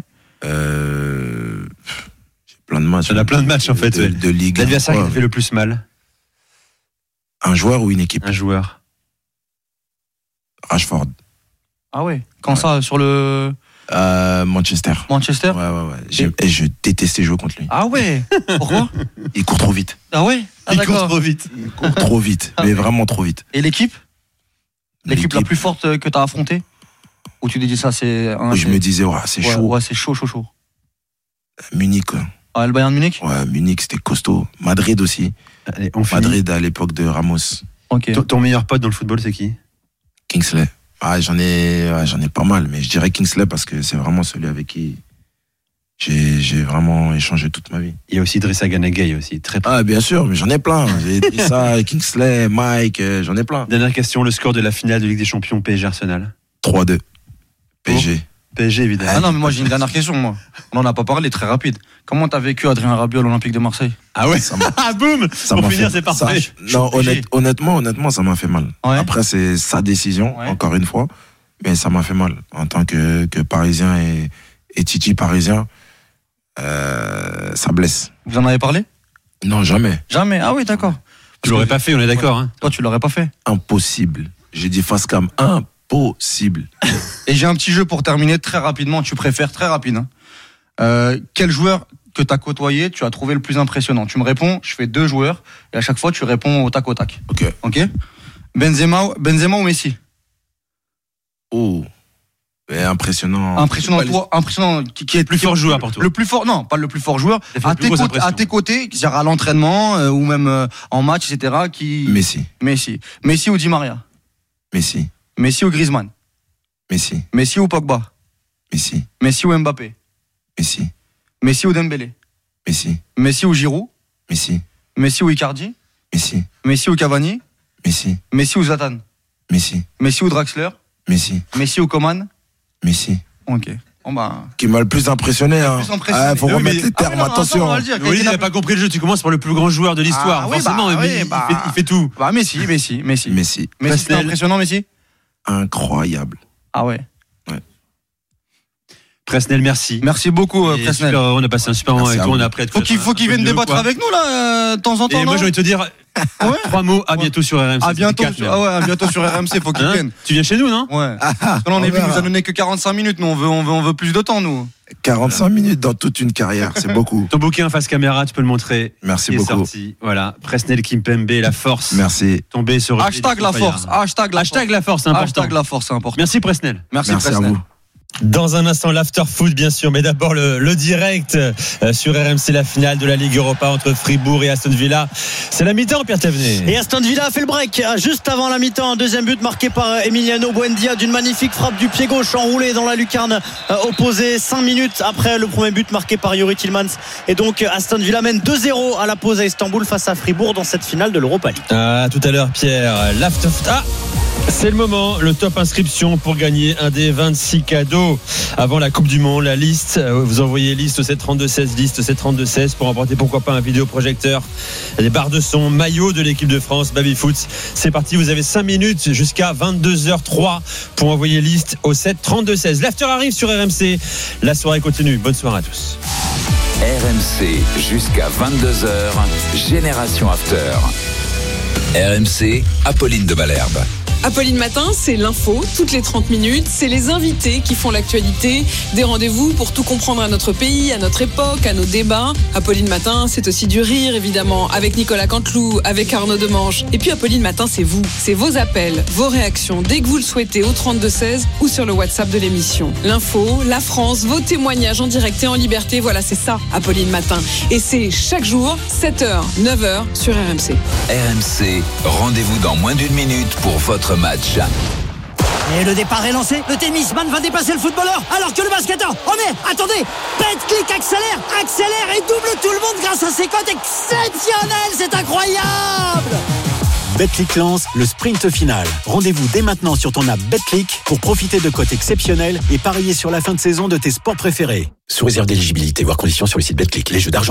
J'ai plein de matchs. Il y en a plein de matchs en fait. De Ligue. L'adversaire qui t'a fait le plus mal. Un joueur ou une équipe? Un joueur. Rashford. Ah ouais. Quand ça, sur le. Manchester. Manchester. Ouais. Je détestais jouer contre lui. Ah ouais. Pourquoi? Il court trop vite. Ah ouais. Il court trop vite. Il court trop vite, mais vraiment trop vite. Et l'équipe la plus forte que t'as affrontée? Ou tu te dis ça, c'est. Je me disais, c'est chaud. Ouais, c'est chaud. Munich, quoi. Ah, le Bayern de Munich? Ouais, Munich, c'était costaud. Madrid aussi. Allez, Madrid à l'époque de Ramos. Ok. Ton meilleur pote dans le football, c'est qui? Kingsley. J'en ai pas mal, mais je dirais Kingsley parce que c'est vraiment celui avec qui j'ai vraiment échangé toute ma vie. Il y a aussi Idrissa Gana Gueye aussi, très. Ah bien sûr, mais j'en ai plein. J'ai Idrissa, Kingsley, Mike, j'en ai plein. Dernière question, le score de la finale de Ligue des Champions PSG Arsenal. 3-2. PSG. PSG évidemment. Ah non, mais moi j'ai une dernière question, moi. On en a pas parlé, très rapide. Comment t'as vécu Adrien Rabiot à l'Olympique de Marseille? Ah ouais. Boum. Pour finir, c'est parfait. Non, honnêtement, ça m'a fait mal. Ouais. Après, c'est sa décision, encore une fois, mais ça m'a fait mal en tant que Parisien et Titi parisien. Ça blesse. Vous en avez parlé? Non, jamais. Jamais. Ah oui, d'accord. Tu l'aurais pas fait, on est d'accord. Hein. Toi, tu l'aurais pas fait? Impossible. J'ai dit face cam, impossible. Et j'ai un petit jeu pour terminer très rapidement. Tu préfères très rapide. Hein. Quel joueur que tu as côtoyé, tu as trouvé le plus impressionnant? Tu me réponds, je fais 2 joueurs et à chaque fois tu réponds au tac au tac. Ok. Benzema ou Messi? Oh. Impressionnant. Impressionnant. Qui est le plus fort joueur pour toi? Le plus fort, non, pas le plus fort joueur. À tes côtés, c'est-à-dire à l'entraînement ou même en match, etc. Messi ou Di Maria? Messi ou Griezmann? Messi ou Pogba? Messi ou Mbappé? Messi ou Dembélé? Messi ou Giroud? Messi ou Icardi? Messi ou Cavani? Messi ou Zlatan? Messi ou Draxler? Messi ou Coman? Ok. Bon bah. Qui m'a le plus impressionné. Faut remettre les termes, attention. Il n'a pas compris le jeu. Tu commences par le plus grand joueur de l'histoire. Forcément, il fait tout. Messi. Messi, c'était impressionnant, Messi? Incroyable. Ah ouais. Presnel, merci. Merci beaucoup, Presnel. On a passé un super moment avec toi. On a après. Faut qu'il vienne débattre avec nous là, de temps en temps. Et moi, j'ai envie de te dire 3 mots. À bientôt sur RMC. À bientôt. À bientôt sur RMC. Faut qu'il vienne. Tu viens chez nous, non? Ouais. Parce que là, on est venu, nous a donné que 45 minutes. Nous, on veut plus de temps, nous. 45 minutes dans toute une carrière, c'est beaucoup. Ton bouquin face caméra, tu peux le montrer. Merci beaucoup. Sorti. Voilà, Presnel Kimpembe, la force. Merci. Tombé sur Hashtag la force. Hashtag la force, c'est important. Hashtag la force, c'est important. Merci Presnel. Merci Presnel. À vous. Dans un instant, l'after foot, bien sûr, mais d'abord le direct sur RMC, la finale de la Ligue Europa entre Fribourg et Aston Villa. C'est la mi-temps, Pierre Thévenet. Et Aston Villa a fait le break juste avant la mi-temps. Un deuxième but marqué par Emiliano Buendia d'une magnifique frappe du pied gauche enroulé dans la lucarne opposée. 5 minutes après le premier but marqué par Youri Tillmans. Et donc Aston Villa mène 2-0 à la pause à Istanbul face à Fribourg dans cette finale de l'Europa League. Tout à l'heure, Pierre. L'after foot. C'est le moment, le top inscription pour gagner un des 26 cadeaux avant la Coupe du Monde. La liste, vous envoyez liste au 732-16, liste 732-16 pour emporter pourquoi pas un vidéoprojecteur, des barres de son, maillot de l'équipe de France, Babyfoot. C'est parti, vous avez 5 minutes jusqu'à 22h03 pour envoyer liste au 732-16. L'after arrive sur RMC, la soirée continue. Bonne soirée à tous. RMC jusqu'à 22h, Génération After. RMC, Apolline de Malherbe. Apolline Matin, c'est l'info, toutes les 30 minutes. C'est les invités qui font l'actualité. Des rendez-vous pour tout comprendre à notre pays, à notre époque, à nos débats. Apolline Matin, c'est aussi du rire, évidemment, avec Nicolas Canteloup, avec Arnaud Demange. Et puis Apolline Matin, c'est vous. C'est vos appels, vos réactions, dès que vous le souhaitez, au 32-16 ou sur le WhatsApp de l'émission. L'info, la France, vos témoignages en direct et en liberté. Voilà, c'est ça, Apolline Matin. Et c'est chaque jour, 7h, 9h sur RMC. RMC, rendez-vous dans moins d'une minute pour votre match. Et le départ est lancé, le tennisman va dépasser le footballeur alors que le basketteur, oh mais attendez, Betclic accélère et double tout le monde grâce à ses cotes exceptionnelles, c'est incroyable. Betclic lance le sprint final. Rendez-vous dès maintenant sur ton app Betclic pour profiter de cotes exceptionnelles et parier sur la fin de saison de tes sports préférés. Sous réserve d'éligibilité, voire conditions sur le site Betclic. Les jeux d'argent